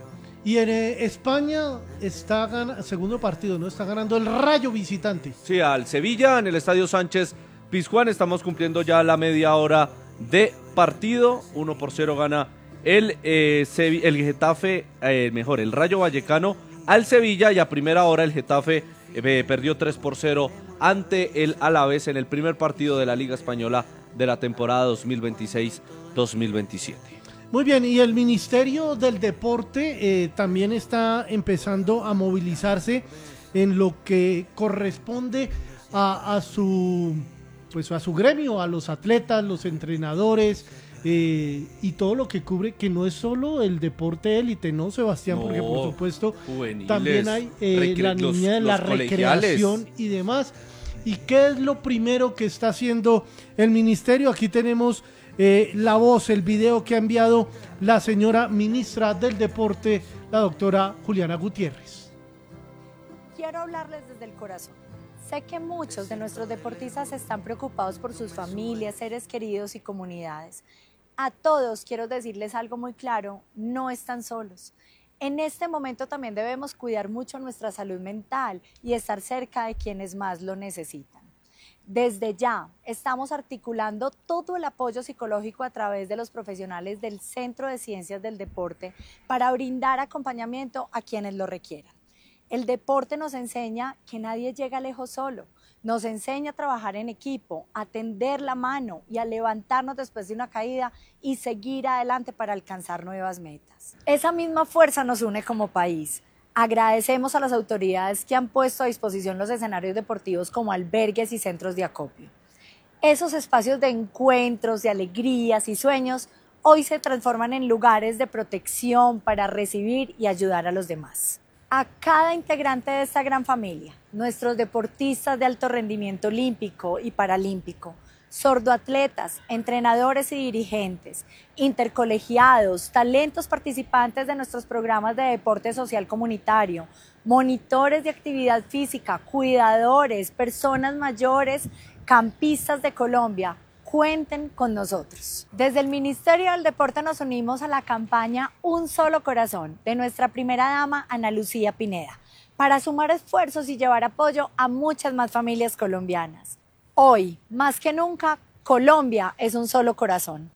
Y en eh, España está ganando, segundo partido, ¿no? Está ganando el Rayo visitante. Sí, al Sevilla en el Estadio Sánchez Pizjuán. Estamos cumpliendo ya la media hora de partido. uno por cero gana el, eh, Sevi- el Getafe, eh, mejor, el Rayo Vallecano al Sevilla. Y a primera hora el Getafe eh, perdió tres por cero ante el Alavés en el primer partido de la Liga Española de la temporada dos mil veintiséis dos mil veintisiete. Muy bien, y el Ministerio del Deporte eh, también está empezando a movilizarse en lo que corresponde a, a su pues a su gremio, a los atletas, los entrenadores eh, y todo lo que cubre, que no es solo el deporte élite, ¿no, Sebastián? Porque No, por supuesto juveniles, también hay eh, recre- la los- niña de la los colegiales. recreación y demás. ¿Y qué es lo primero que está haciendo el ministerio? Aquí tenemos eh, la voz, el video que ha enviado la señora ministra del Deporte, la doctora Juliana Gutiérrez. Quiero hablarles desde el corazón. Sé que muchos de nuestros deportistas están preocupados por sus familias, seres queridos y comunidades. A todos quiero decirles algo muy claro, no están solos. En este momento también debemos cuidar mucho nuestra salud mental y estar cerca de quienes más lo necesitan. Desde ya estamos articulando todo el apoyo psicológico a través de los profesionales del Centro de Ciencias del Deporte para brindar acompañamiento a quienes lo requieran. El deporte nos enseña que nadie llega lejos solo, nos enseña a trabajar en equipo, a tender la mano y a levantarnos después de una caída y seguir adelante para alcanzar nuevas metas. Esa misma fuerza nos une como país. Agradecemos a las autoridades que han puesto a disposición los escenarios deportivos como albergues y centros de acopio. Esos espacios de encuentros, de alegrías y sueños hoy se transforman en lugares de protección para recibir y ayudar a los demás. A cada integrante de esta gran familia, nuestros deportistas de alto rendimiento olímpico y paralímpico, sordoatletas, entrenadores y dirigentes, intercolegiados, talentos participantes de nuestros programas de deporte social comunitario, monitores de actividad física, cuidadores, personas mayores, campistas de Colombia, cuenten con nosotros. Desde el Ministerio del Deporte nos unimos a la campaña Un Solo Corazón de nuestra primera dama Ana Lucía Pineda para sumar esfuerzos y llevar apoyo a muchas más familias colombianas. Hoy, más que nunca, Colombia es un solo corazón.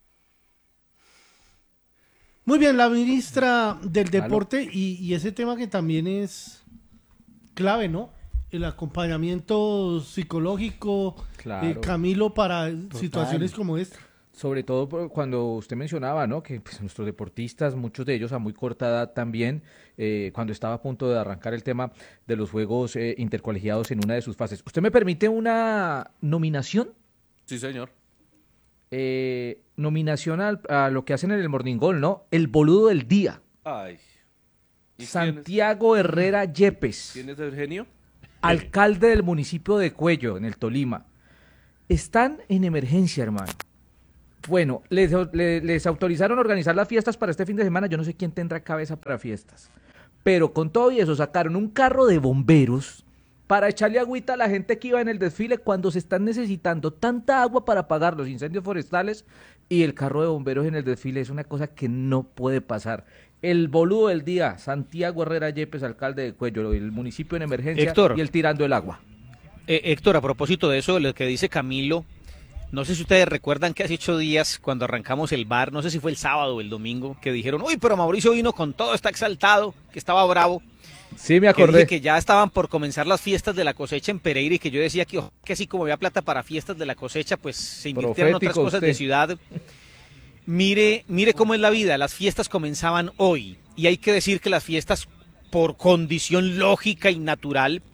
Muy bien, la ministra del Deporte y, y ese tema que también es clave, ¿no? El acompañamiento psicológico, Claro. eh, Camilo, para Total. situaciones como esta. sobre todo por cuando usted mencionaba, ¿no? Que pues, nuestros deportistas, muchos de ellos a muy corta edad también, eh, cuando estaba a punto de arrancar el tema de los Juegos eh, Intercolegiados en una de sus fases. ¿Usted me permite una nominación? Sí, señor. Eh, nominación al- a, lo que hacen en el Morning Goal, ¿no? El boludo del día. Ay. ¿Y Santiago Herrera Yepes, ¿Quién es Eugenio? alcalde del municipio de Cuello, en el Tolima. Están en emergencia, hermano. Bueno, les, le- les autorizaron a organizar las fiestas para este fin de semana. Yo no sé quién tendrá cabeza para fiestas. Pero con todo y eso sacaron un carro de bomberos para echarle agüita a la gente que iba en el desfile cuando se están necesitando tanta agua para apagar los incendios forestales, y el carro de bomberos en el desfile es una cosa que no puede pasar. El boludo del día, Santiago Herrera Yepes, alcalde de Cuello, el municipio en emergencia, Héctor. y el tirando el agua. Eh, Héctor, a propósito de eso, lo que dice Camilo, no sé si ustedes recuerdan que hace ocho días, cuando arrancamos el bar, no sé si fue el sábado o el domingo, que dijeron, uy, pero Mauricio vino con todo, está exaltado, que estaba bravo. Sí, me Que, acordé. dije que ya estaban por comenzar las fiestas de la cosecha en Pereira y que yo decía que, ojo, que así como había plata para fiestas de la cosecha, pues se invirtieron en otras Profético cosas usted. de ciudad. Mire, mire cómo es la vida, las fiestas comenzaban hoy y hay que decir que las fiestas, por condición lógica y natural,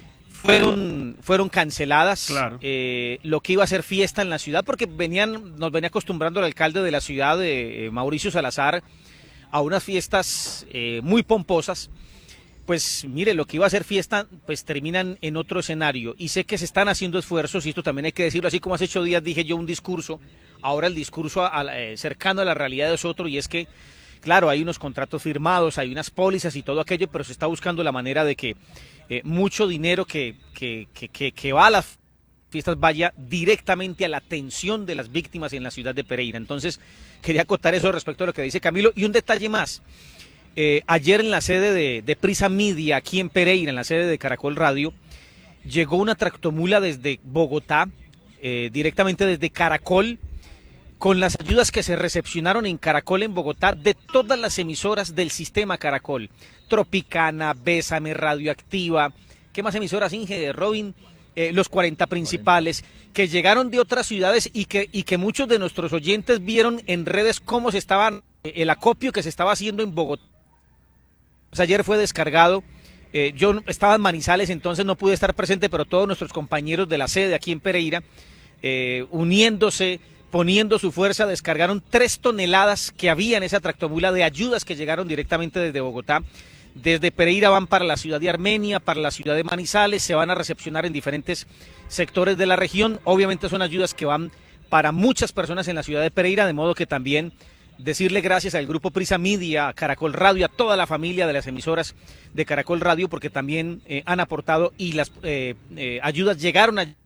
fueron, fueron canceladas. Claro. Eh, lo que iba a ser fiesta en la ciudad, porque venían, nos venía acostumbrando el alcalde de la ciudad, eh, Mauricio Salazar, a unas fiestas eh, muy pomposas. Pues mire, lo que iba a ser fiesta, pues terminan en otro escenario. Y sé que se están haciendo esfuerzos, y esto también hay que decirlo, así como hace ocho días dije yo un discurso, ahora el discurso a- a- eh, cercano a la realidad es otro, y es que, claro, hay unos contratos firmados, hay unas pólizas y todo aquello, pero se está buscando la manera de que eh, mucho dinero que, que, que, que, que va a las fiestas vaya directamente a la atención de las víctimas en la ciudad de Pereira. Entonces, quería acotar eso respecto a lo que dice Camilo. Y un detalle más. Eh, ayer en la sede de, de Prisa Media, aquí en Pereira, en la sede de Caracol Radio, llegó una tractomula desde Bogotá, eh, directamente desde Caracol, con las ayudas que se recepcionaron en Caracol en Bogotá de todas las emisoras del sistema Caracol. Tropicana, Bésame, Radioactiva, ¿qué más emisoras, Inge, Robin? Eh, los cuarenta principales, que llegaron de otras ciudades y que, y que muchos de nuestros oyentes vieron en redes cómo se estaban, eh, el acopio que se estaba haciendo en Bogotá. Pues ayer fue descargado, eh, yo no- estaba en Manizales, entonces no pude estar presente, pero todos nuestros compañeros de la sede aquí en Pereira, eh, uniéndose, poniendo su fuerza, descargaron tres toneladas que había en esa tractomula de ayudas que llegaron directamente desde Bogotá. Desde Pereira van para la ciudad de Armenia, para la ciudad de Manizales, se van a recepcionar en diferentes sectores de la región. Obviamente son ayudas que van para muchas personas en la ciudad de Pereira, de modo que también decirle gracias al grupo Prisa Media, a Caracol Radio, a toda la familia de las emisoras de Caracol Radio, porque también eh, han aportado y las eh, eh, ayudas llegaron a...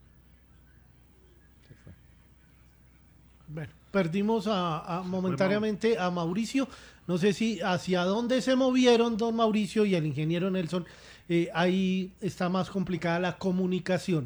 Bueno, perdimos a, a- momentáneamente a Mauricio. No sé si hacia dónde se movieron don Mauricio y el ingeniero Nelson. Eh, ahí está más complicada la comunicación.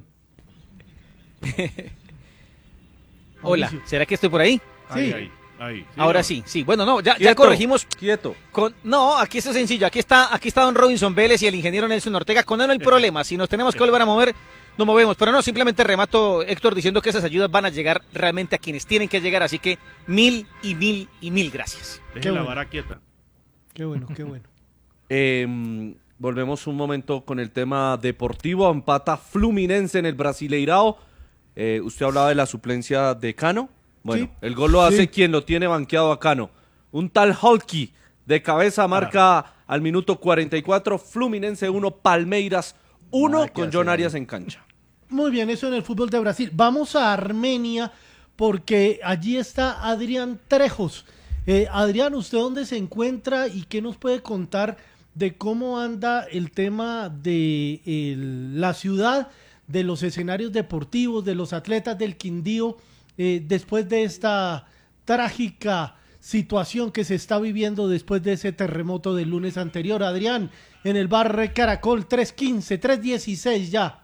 Hola, Mauricio. ¿será que estoy por ahí? Sí. Ahí, ahí, ahí. Ahora Sí, sí, sí. Bueno, no, ya, ya Quieto, corregimos. Quieto. Con, no, aquí está sencillo. Aquí está, aquí está don Robinson Vélez y el ingeniero Nelson Ortega. Con él no hay problema. Si nos tenemos que volver a mover, nos movemos. Pero no, simplemente remato, Héctor, diciendo que esas ayudas van a llegar realmente a quienes tienen que llegar. Así que mil y mil y mil gracias. Deje Qué la bueno. vara quieta. Qué bueno, qué bueno. Eh, volvemos un momento con el tema deportivo. Empata Fluminense en el Brasileirao. Eh, usted hablaba de la suplencia de Cano. Bueno, Sí. el gol lo hace Sí. quien lo tiene banqueado a Cano. Un tal Holky de cabeza marca al minuto cuarenta y cuatro. Fluminense uno, Palmeiras uno, Nada que con John hacer. Arias en cancha. Muy bien, eso en el fútbol de Brasil. Vamos a Armenia porque allí está Adrián Trejos. Eh, Adrián, ¿usted dónde se encuentra y qué nos puede contar de cómo anda el tema de el- la ciudad, de los escenarios deportivos, de los atletas del Quindío, eh, después de esta trágica situación que se está viviendo después de ese terremoto del lunes anterior? Adrián, en el bar Caracol, tres quince, tres dieciséis ya.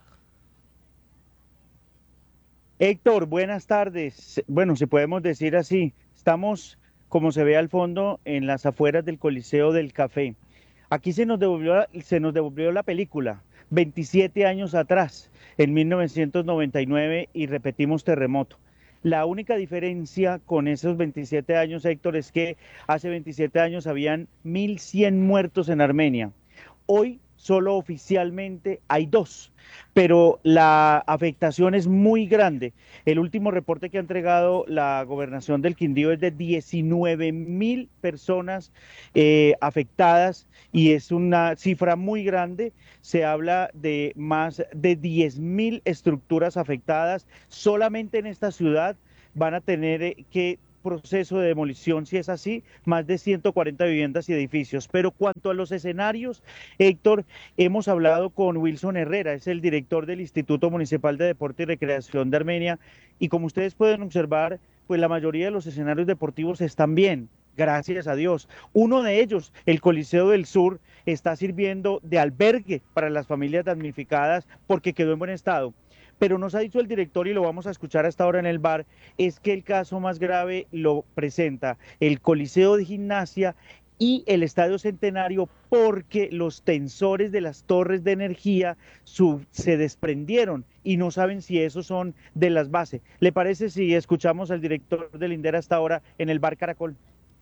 Héctor, buenas tardes. Bueno, si podemos decir así, estamos, como se ve al fondo, en las afueras del Coliseo del Café. Aquí se nos devolvió, la- se nos devolvió la película, veintisiete años atrás, en mil novecientos noventa y nueve, y repetimos terremoto. La única diferencia con esos veintisiete años, Héctor, es que hace veintisiete años habían mil cien muertos en Armenia. Hoy solo oficialmente hay dos, pero la afectación es muy grande. El último reporte que ha entregado la gobernación del Quindío es de diecinueve mil personas eh, afectadas y es una cifra muy grande. Se habla de más de diez mil estructuras afectadas. Solamente en esta ciudad van a tener eh, que proceso de demolición, si es así, más de ciento cuarenta viviendas y edificios. Pero cuanto a los escenarios, Héctor, hemos hablado con Wilson Herrera, es el director del Instituto Municipal de Deporte y Recreación de Armenia, y como ustedes pueden observar, pues la mayoría de los escenarios deportivos están bien, gracias a Dios. Uno de ellos, el Coliseo del Sur, está sirviendo de albergue para las familias damnificadas porque quedó en buen estado. Pero nos ha dicho el director, y lo vamos a escuchar hasta ahora en el bar, es que el caso más grave lo presenta el Coliseo de Gimnasia y el Estadio Centenario, porque los tensores de las torres de energía sub, se desprendieron y no saben si esos son de las bases. ¿Le parece si escuchamos al director del INDER hasta ahora en el bar Caracol?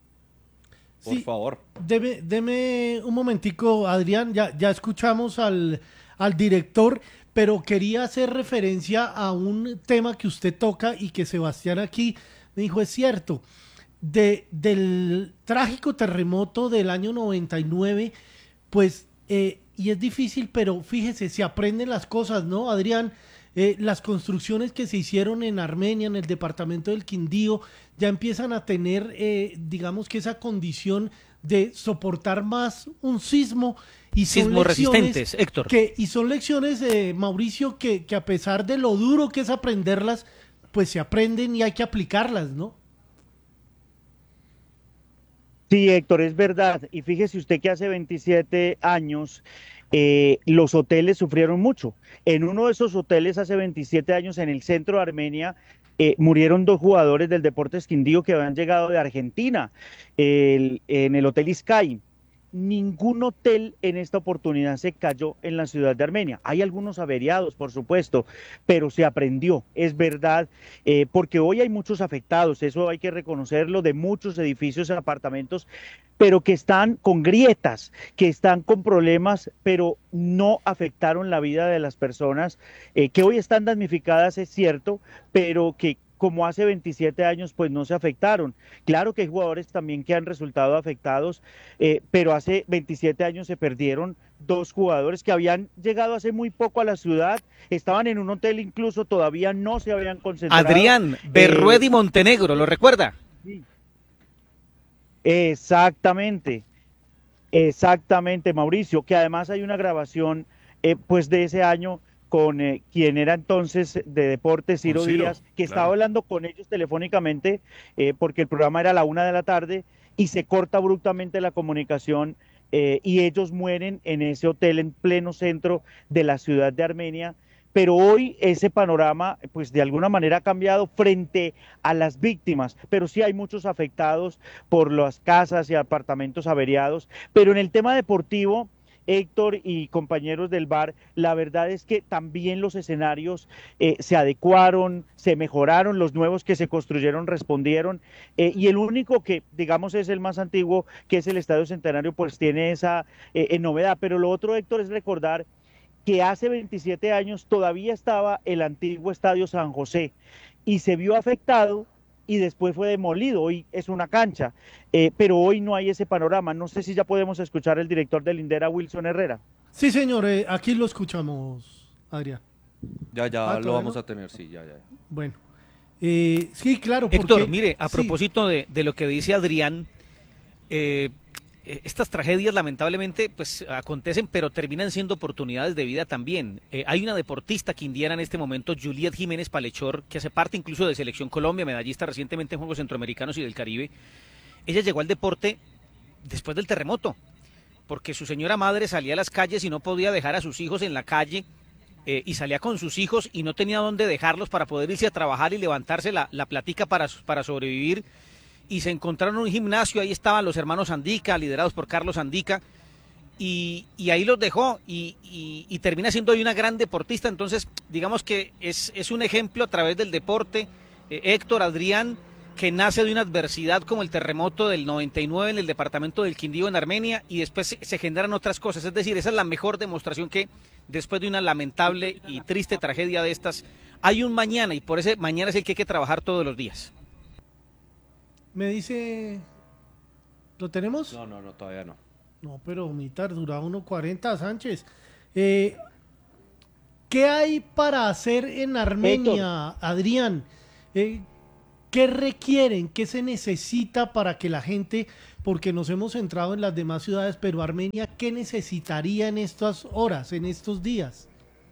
Por sí, favor. Deme, deme un momentico, Adrián, ya, ya escuchamos al, al director, pero quería hacer referencia a un tema que usted toca y que Sebastián aquí me dijo, es cierto, de, del trágico terremoto del año noventa y nueve, pues, eh, y es difícil, pero fíjese, se aprenden las cosas, ¿no, Adrián? Eh, las construcciones que se hicieron en Armenia, en el departamento del Quindío, ya empiezan a tener, eh, digamos que esa condición de soportar más un sismo. Y son Sismos resistentes, Héctor. Que, y son lecciones, eh, Mauricio, que, que a pesar de lo duro que es aprenderlas, pues se aprenden y hay que aplicarlas, ¿no? Sí, Héctor, es verdad. Y fíjese usted que hace veintisiete años eh, los hoteles sufrieron mucho. En uno de esos hoteles hace veintisiete años en el centro de Armenia eh, murieron dos jugadores del Deportes Quindío que habían llegado de Argentina, el, en el Hotel Sky. Ningún hotel en esta oportunidad se cayó en la ciudad de Armenia. Hay algunos averiados, por supuesto, pero se aprendió, es verdad, eh, porque hoy hay muchos afectados, eso hay que reconocerlo, de muchos edificios y apartamentos, pero que están con grietas, que están con problemas, pero no afectaron la vida de las personas, eh, que hoy están damnificadas, es cierto, pero que como hace veintisiete años, pues no se afectaron. Claro que hay jugadores también que han resultado afectados, eh, pero hace veintisiete años se perdieron dos jugadores que habían llegado hace muy poco a la ciudad, estaban en un hotel incluso, todavía no se habían concentrado. Adrián, Berrued eh, y Montenegro, ¿lo recuerda? Sí. Exactamente, exactamente, Mauricio, que además hay una grabación eh, pues de ese año con eh, quien era entonces de deportes, Ciro, Ciro Díaz, que claro. Estaba hablando con ellos telefónicamente eh, porque el programa era a la una de la tarde y se corta abruptamente la comunicación eh, y ellos mueren en ese hotel en pleno centro de la ciudad de Armenia. Pero hoy ese panorama, pues de alguna manera ha cambiado frente a las víctimas, pero sí hay muchos afectados por las casas y apartamentos averiados. Pero en el tema deportivo, Héctor y compañeros del bar, la verdad es que también los escenarios eh, se adecuaron, se mejoraron, los nuevos que se construyeron respondieron, eh, y el único que, digamos, es el más antiguo, que es el Estadio Centenario, pues tiene esa eh, novedad. Pero lo otro, Héctor, es recordar que hace veintisiete años todavía estaba el antiguo Estadio San José y se vio afectado y después fue demolido, hoy es una cancha, eh, pero hoy no hay ese panorama. No sé si ya podemos escuchar al director del INDER, Wilson Herrera. Sí, señor, eh, aquí lo escuchamos, Adrián. Ya, ya, ah, lo vamos no? a tener, sí, ya, ya. Bueno, eh, sí, claro. Héctor, porque, mire, a sí. propósito de, de lo que dice Adrián, eh, estas tragedias lamentablemente pues acontecen, pero terminan siendo oportunidades de vida también. Eh, hay una deportista quindiana en este momento, Juliet Jiménez Palechor, que hace parte incluso de Selección Colombia, medallista recientemente en Juegos Centroamericanos y del Caribe. Ella llegó al deporte después del terremoto, porque su señora madre salía a las calles y no podía dejar a sus hijos en la calle, eh, y salía con sus hijos y no tenía dónde dejarlos para poder irse a trabajar y levantarse la, la platica para, para sobrevivir. Y se encontraron en un gimnasio, ahí estaban los hermanos Andica, liderados por Carlos Andica, y, y ahí los dejó, y, y, y termina siendo hoy una gran deportista. Entonces, digamos que es, es un ejemplo a través del deporte eh, Héctor, Adrián, que nace de una adversidad como el terremoto del noventa y nueve en el departamento del Quindío en Armenia y después se, se generan otras cosas. Es decir, esa es la mejor demostración que después de una lamentable y triste tragedia de estas, hay un mañana y por ese mañana es el que hay que trabajar todos los días. Me dice... ¿Lo tenemos? No, no, no, todavía no. No, pero Mitar, dura uno cuarenta, Sánchez. Eh, ¿Qué hay para hacer en Armenia, Héctor? Adrián? Eh, ¿Qué requieren? ¿Qué se necesita para que la gente, porque nos hemos centrado en las demás ciudades, pero Armenia, ¿qué necesitaría en estas horas, en estos días?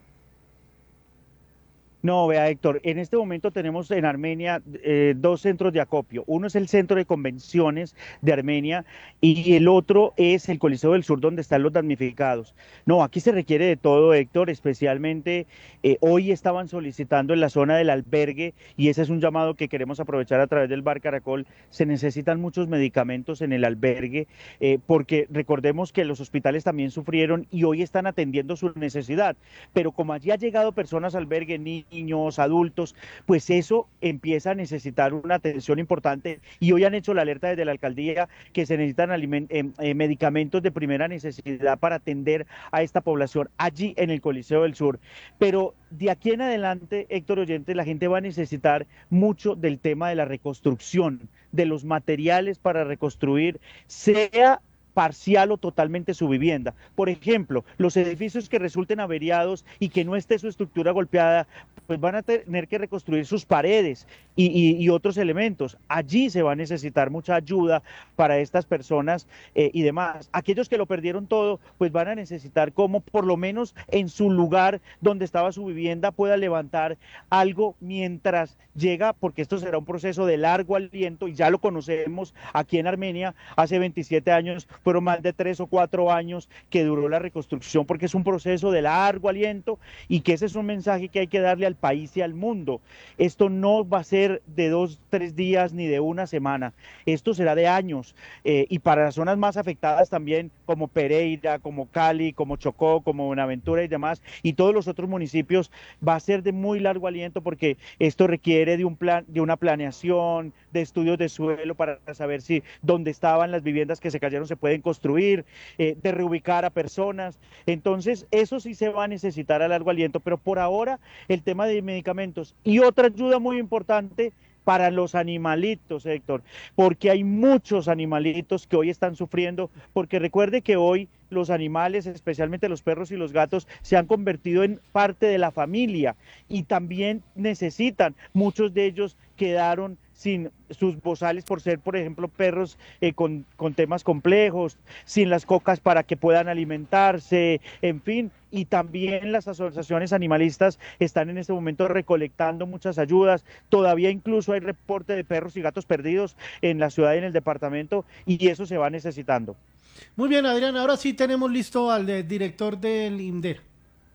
No, vea Héctor, en este momento tenemos en Armenia eh, dos centros de acopio. Uno es el Centro de Convenciones de Armenia y el otro es el Coliseo del Sur, donde están los damnificados. No, aquí se requiere de todo, Héctor, especialmente eh, hoy estaban solicitando en la zona del albergue y ese es un llamado que queremos aprovechar a través del Bar Caracol. Se necesitan muchos medicamentos en el albergue eh, porque recordemos que los hospitales también sufrieron y hoy están atendiendo su necesidad, pero como allí ha llegado personas al albergue, ni niños, adultos, pues eso empieza a necesitar una atención importante y hoy han hecho la alerta desde la alcaldía que se necesitan eh, eh, medicamentos de primera necesidad para atender a esta población allí en el Coliseo del Sur. Pero de aquí en adelante, Héctor Oyente, la gente va a necesitar mucho del tema de la reconstrucción, de los materiales para reconstruir, sea parcial o totalmente su vivienda. Por ejemplo, los edificios que resulten averiados y que no esté su estructura golpeada, pues van a tener que reconstruir sus paredes y, y, y otros elementos. Allí se va a necesitar mucha ayuda para estas personas eh, y demás. Aquellos que lo perdieron todo, pues van a necesitar como por lo menos en su lugar donde estaba su vivienda pueda levantar algo mientras llega, porque esto será un proceso de largo aliento y ya lo conocemos aquí en Armenia hace veintisiete años, fueron más de tres o cuatro años que duró la reconstrucción, porque es un proceso de largo aliento y que ese es un mensaje que hay que darle al país y al mundo. Esto no va a ser de dos, tres días ni de una semana, esto será de años eh, y para las zonas más afectadas también como Pereira, como Cali, como Chocó, como Buenaventura y demás y todos los otros municipios va a ser de muy largo aliento porque esto requiere de un plan, de una planeación, de estudios de suelo para saber si donde estaban las viviendas que se cayeron se pueden construir, eh, de reubicar a personas. Entonces eso sí se va a necesitar a largo aliento, pero por ahora el tema de medicamentos y otra ayuda muy importante para los animalitos, Héctor, porque hay muchos animalitos que hoy están sufriendo, porque recuerde que hoy los animales, especialmente los perros y los gatos, se han convertido en parte de la familia y también necesitan, muchos de ellos quedaron sin sus bozales por ser, por ejemplo, perros eh, con, con temas complejos, sin las cocas para que puedan alimentarse, en fin, y también las asociaciones animalistas están en este momento recolectando muchas ayudas, todavía incluso hay reporte de perros y gatos perdidos en la ciudad y en el departamento, y eso se va necesitando. Muy bien, Adrián, ahora sí tenemos listo al de, director del INDER.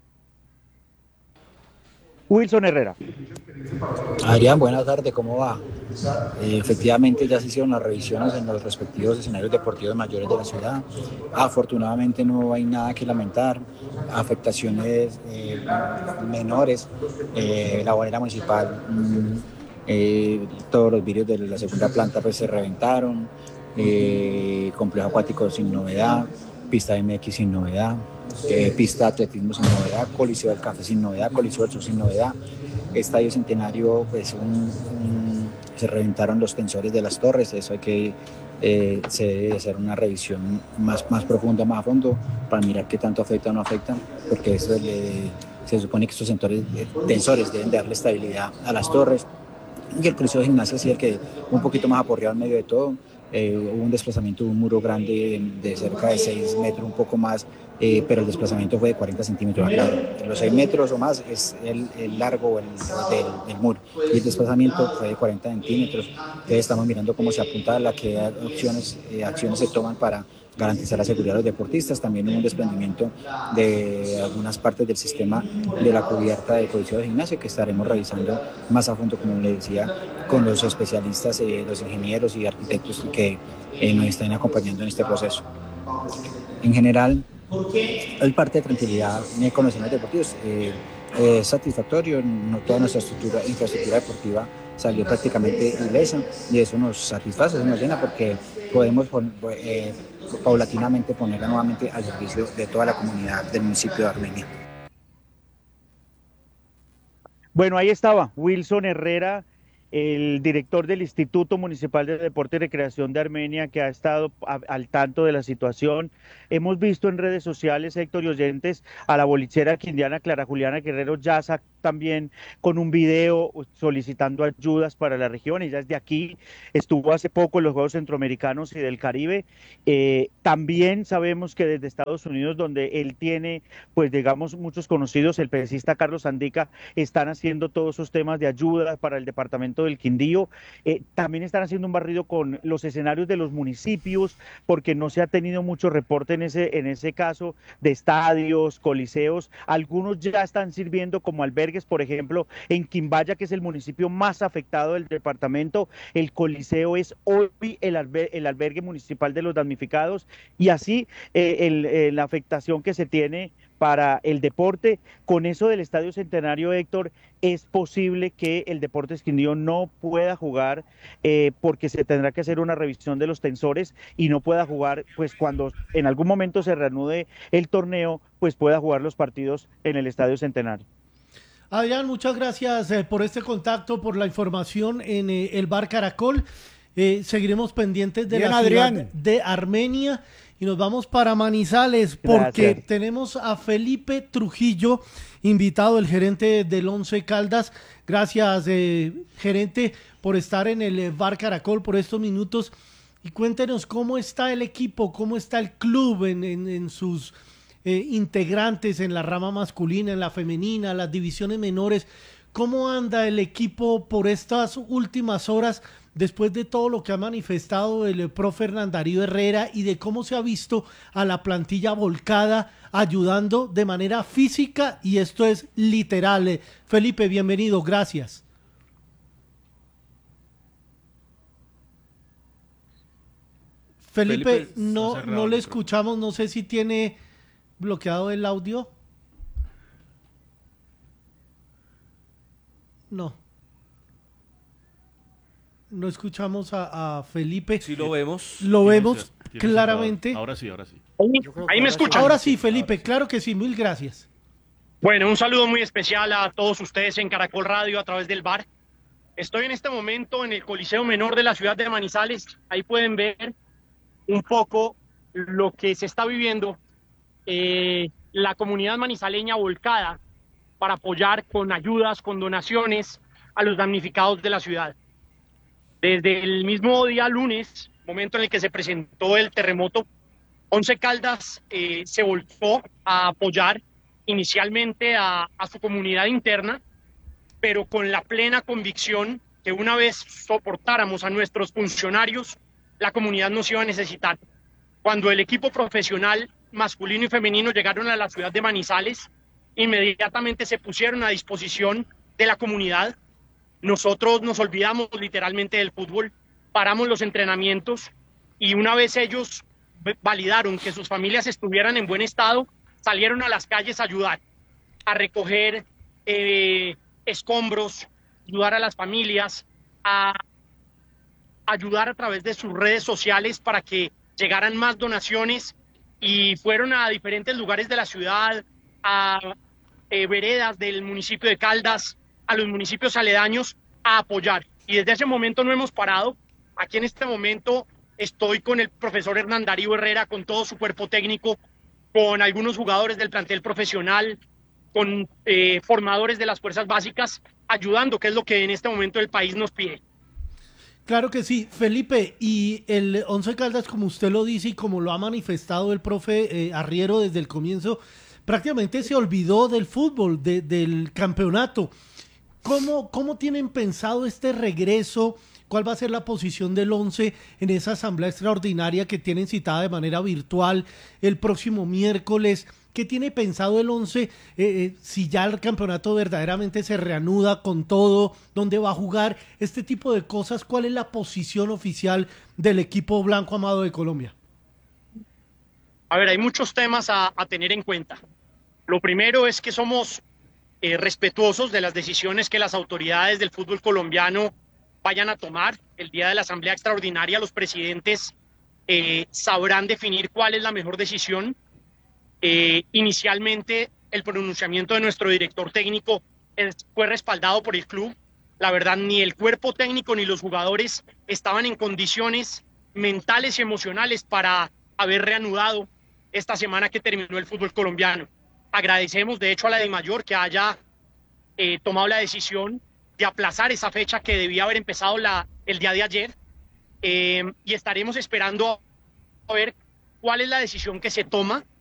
Wilson Herrera. Adrián, buenas tardes, ¿cómo va? Eh, efectivamente ya se hicieron las revisiones en los respectivos escenarios deportivos mayores de la ciudad. Afortunadamente no hay nada que lamentar, afectaciones eh, menores. Eh, la bolera municipal, mmm, eh, todos los vidrios de la segunda planta pues se reventaron, eh, complejo acuático sin novedad, pista M X sin novedad. Eh, pista de atletismo sin novedad, Coliseo del Café sin novedad, Coliseo del Sur sin novedad, Estadio Centenario, pues un, un, se reventaron los tensores de las torres, eso hay que eh, se debe hacer una revisión más, más profunda, más a fondo, para mirar qué tanto afecta o no afecta, porque eso le, se supone que estos tensores, tensores deben darle estabilidad a las torres, y el Coliseo de Gimnasia sí el que un poquito más aporreado en medio de todo. Eh, hubo un desplazamiento de un muro grande de, de cerca de seis metros, un poco más, eh, pero el desplazamiento fue de cuarenta centímetros. Claro. Los seis metros o más es el, el largo el, del, del muro y el desplazamiento fue de cuarenta centímetros. Entonces estamos mirando cómo se apuntala, qué acciones, eh, acciones se toman para garantizar la seguridad de los deportistas. También hubo un desprendimiento de algunas partes del sistema de la cubierta del Coliseo de Gimnasia que estaremos revisando más a fondo, como le decía, con los especialistas, eh, los ingenieros y arquitectos que eh, nos están acompañando en este proceso. En general, hay parte de tranquilidad con los escenarios deportivos. Eh, eh, satisfactorio. No, toda nuestra estructura, infraestructura deportiva salió prácticamente ilesa y eso nos satisface, eso nos llena porque podemos eh, paulatinamente ponerla nuevamente al servicio de toda la comunidad del municipio de Armenia. Bueno, ahí estaba Wilson Herrera, el director del Instituto Municipal de Deporte y Recreación de Armenia, que ha estado a, al tanto de la situación. Hemos visto en redes sociales, Héctor y oyentes, a la bolichera quindiana Clara Juliana Guerrero Yaza también con un video solicitando ayudas para la región. Ella es de aquí, estuvo hace poco en los Juegos Centroamericanos y del Caribe. Eh, también sabemos que desde Estados Unidos, donde él tiene, pues digamos, muchos conocidos, el pesista Carlos Andica, están haciendo todos esos temas de ayuda para el departamento del Quindío. Eh, también están haciendo un barrido con los escenarios de los municipios, porque no se ha tenido mucho reporte en ese, en ese caso de estadios, coliseos. Algunos ya están sirviendo como albergues. Por ejemplo, en Quimbaya, que es el municipio más afectado del departamento, el coliseo es hoy el, alber el albergue municipal de los damnificados, y así eh, el, eh, la afectación que se tiene para el deporte. Con eso del Estadio Centenario, Héctor, es posible que el Deportes Quindío no pueda jugar eh, porque se tendrá que hacer una revisión de los tensores y no pueda jugar, pues cuando en algún momento se reanude el torneo, pues pueda jugar los partidos en el Estadio Centenario. Adrián, muchas gracias eh, por este contacto, por la información en eh, el Bar Caracol. Eh, seguiremos pendientes de Bien, la Adrián. ciudad de Armenia y nos vamos para Manizales porque gracias. Tenemos a Felipe Trujillo, invitado, el gerente del Once Caldas. Gracias, eh, gerente, por estar en el Bar Caracol por estos minutos y cuéntenos cómo está el equipo, cómo está el club en, en, en sus... Eh, integrantes en la rama masculina, en la femenina, las divisiones menores. ¿Cómo anda el equipo por estas últimas horas después de todo lo que ha manifestado el profe Hernán Darío Herrera y de cómo se ha visto a la plantilla volcada, ayudando de manera física, y esto es literal? Eh, Felipe, bienvenido, gracias. Felipe, Felipe no, no le escuchamos, no sé si tiene bloqueado el audio. No. No escuchamos a, a Felipe. Sí lo vemos. Lo vemos claramente. Ahora sí, ahora sí. Ahí me escuchan. Ahora sí, Felipe, claro que sí, mil gracias. Bueno, un saludo muy especial a todos ustedes en Caracol Radio a través del bar. Estoy en este momento en el Coliseo Menor de la ciudad de Manizales. Ahí pueden ver un poco lo que se está viviendo. Eh, la comunidad manizaleña volcada para apoyar con ayudas, con donaciones a los damnificados de la ciudad. Desde el mismo día lunes, momento en el que se presentó el terremoto, Once Caldas eh, se volcó a apoyar inicialmente a, a su comunidad interna, pero con la plena convicción que una vez soportáramos a nuestros funcionarios, la comunidad nos iba a necesitar. Cuando el equipo profesional masculino y femenino llegaron a la ciudad de Manizales, inmediatamente se pusieron a disposición de la comunidad. Nosotros nos olvidamos literalmente del fútbol, paramos los entrenamientos y una vez ellos validaron que sus familias estuvieran en buen estado, salieron a las calles a ayudar, a recoger eh, escombros, ayudar a las familias, a ayudar a través de sus redes sociales para que llegaran más donaciones, y fueron a diferentes lugares de la ciudad, a eh, veredas del municipio de Caldas, a los municipios aledaños, a apoyar. Y desde ese momento no hemos parado. Aquí en este momento estoy con el profesor Hernán Darío Herrera, con todo su cuerpo técnico, con algunos jugadores del plantel profesional, con eh, formadores de las fuerzas básicas, ayudando, que es lo que en este momento el país nos pide. Claro que sí, Felipe, y el Once Caldas, como usted lo dice y como lo ha manifestado el profe eh, Arriero desde el comienzo, prácticamente se olvidó del fútbol, de, del campeonato. ¿Cómo, ¿Cómo tienen pensado este regreso? ¿Cuál va a ser la posición del Once en esa asamblea extraordinaria que tienen citada de manera virtual el próximo miércoles? ¿Qué tiene pensado el Once eh, eh, si ya el campeonato verdaderamente se reanuda con todo? ¿Dónde va a jugar? Este tipo de cosas. ¿Cuál es la posición oficial del equipo Blanco Amado de Colombia? A ver, hay muchos temas a, a tener en cuenta. Lo primero es que somos eh, respetuosos de las decisiones que las autoridades del fútbol colombiano vayan a tomar. El día de la Asamblea Extraordinaria los presidentes eh, sabrán definir cuál es la mejor decisión. Eh, inicialmente el pronunciamiento de nuestro director técnico es, fue respaldado por el club. La verdad, ni el cuerpo técnico ni los jugadores estaban en condiciones mentales y emocionales para haber reanudado esta semana que terminó el fútbol colombiano. Agradecemos de hecho a la DIMAYOR que haya eh, tomado la decisión de aplazar esa fecha que debía haber empezado la, el día de ayer, eh, y estaremos esperando a ver cuál es la decisión que se toma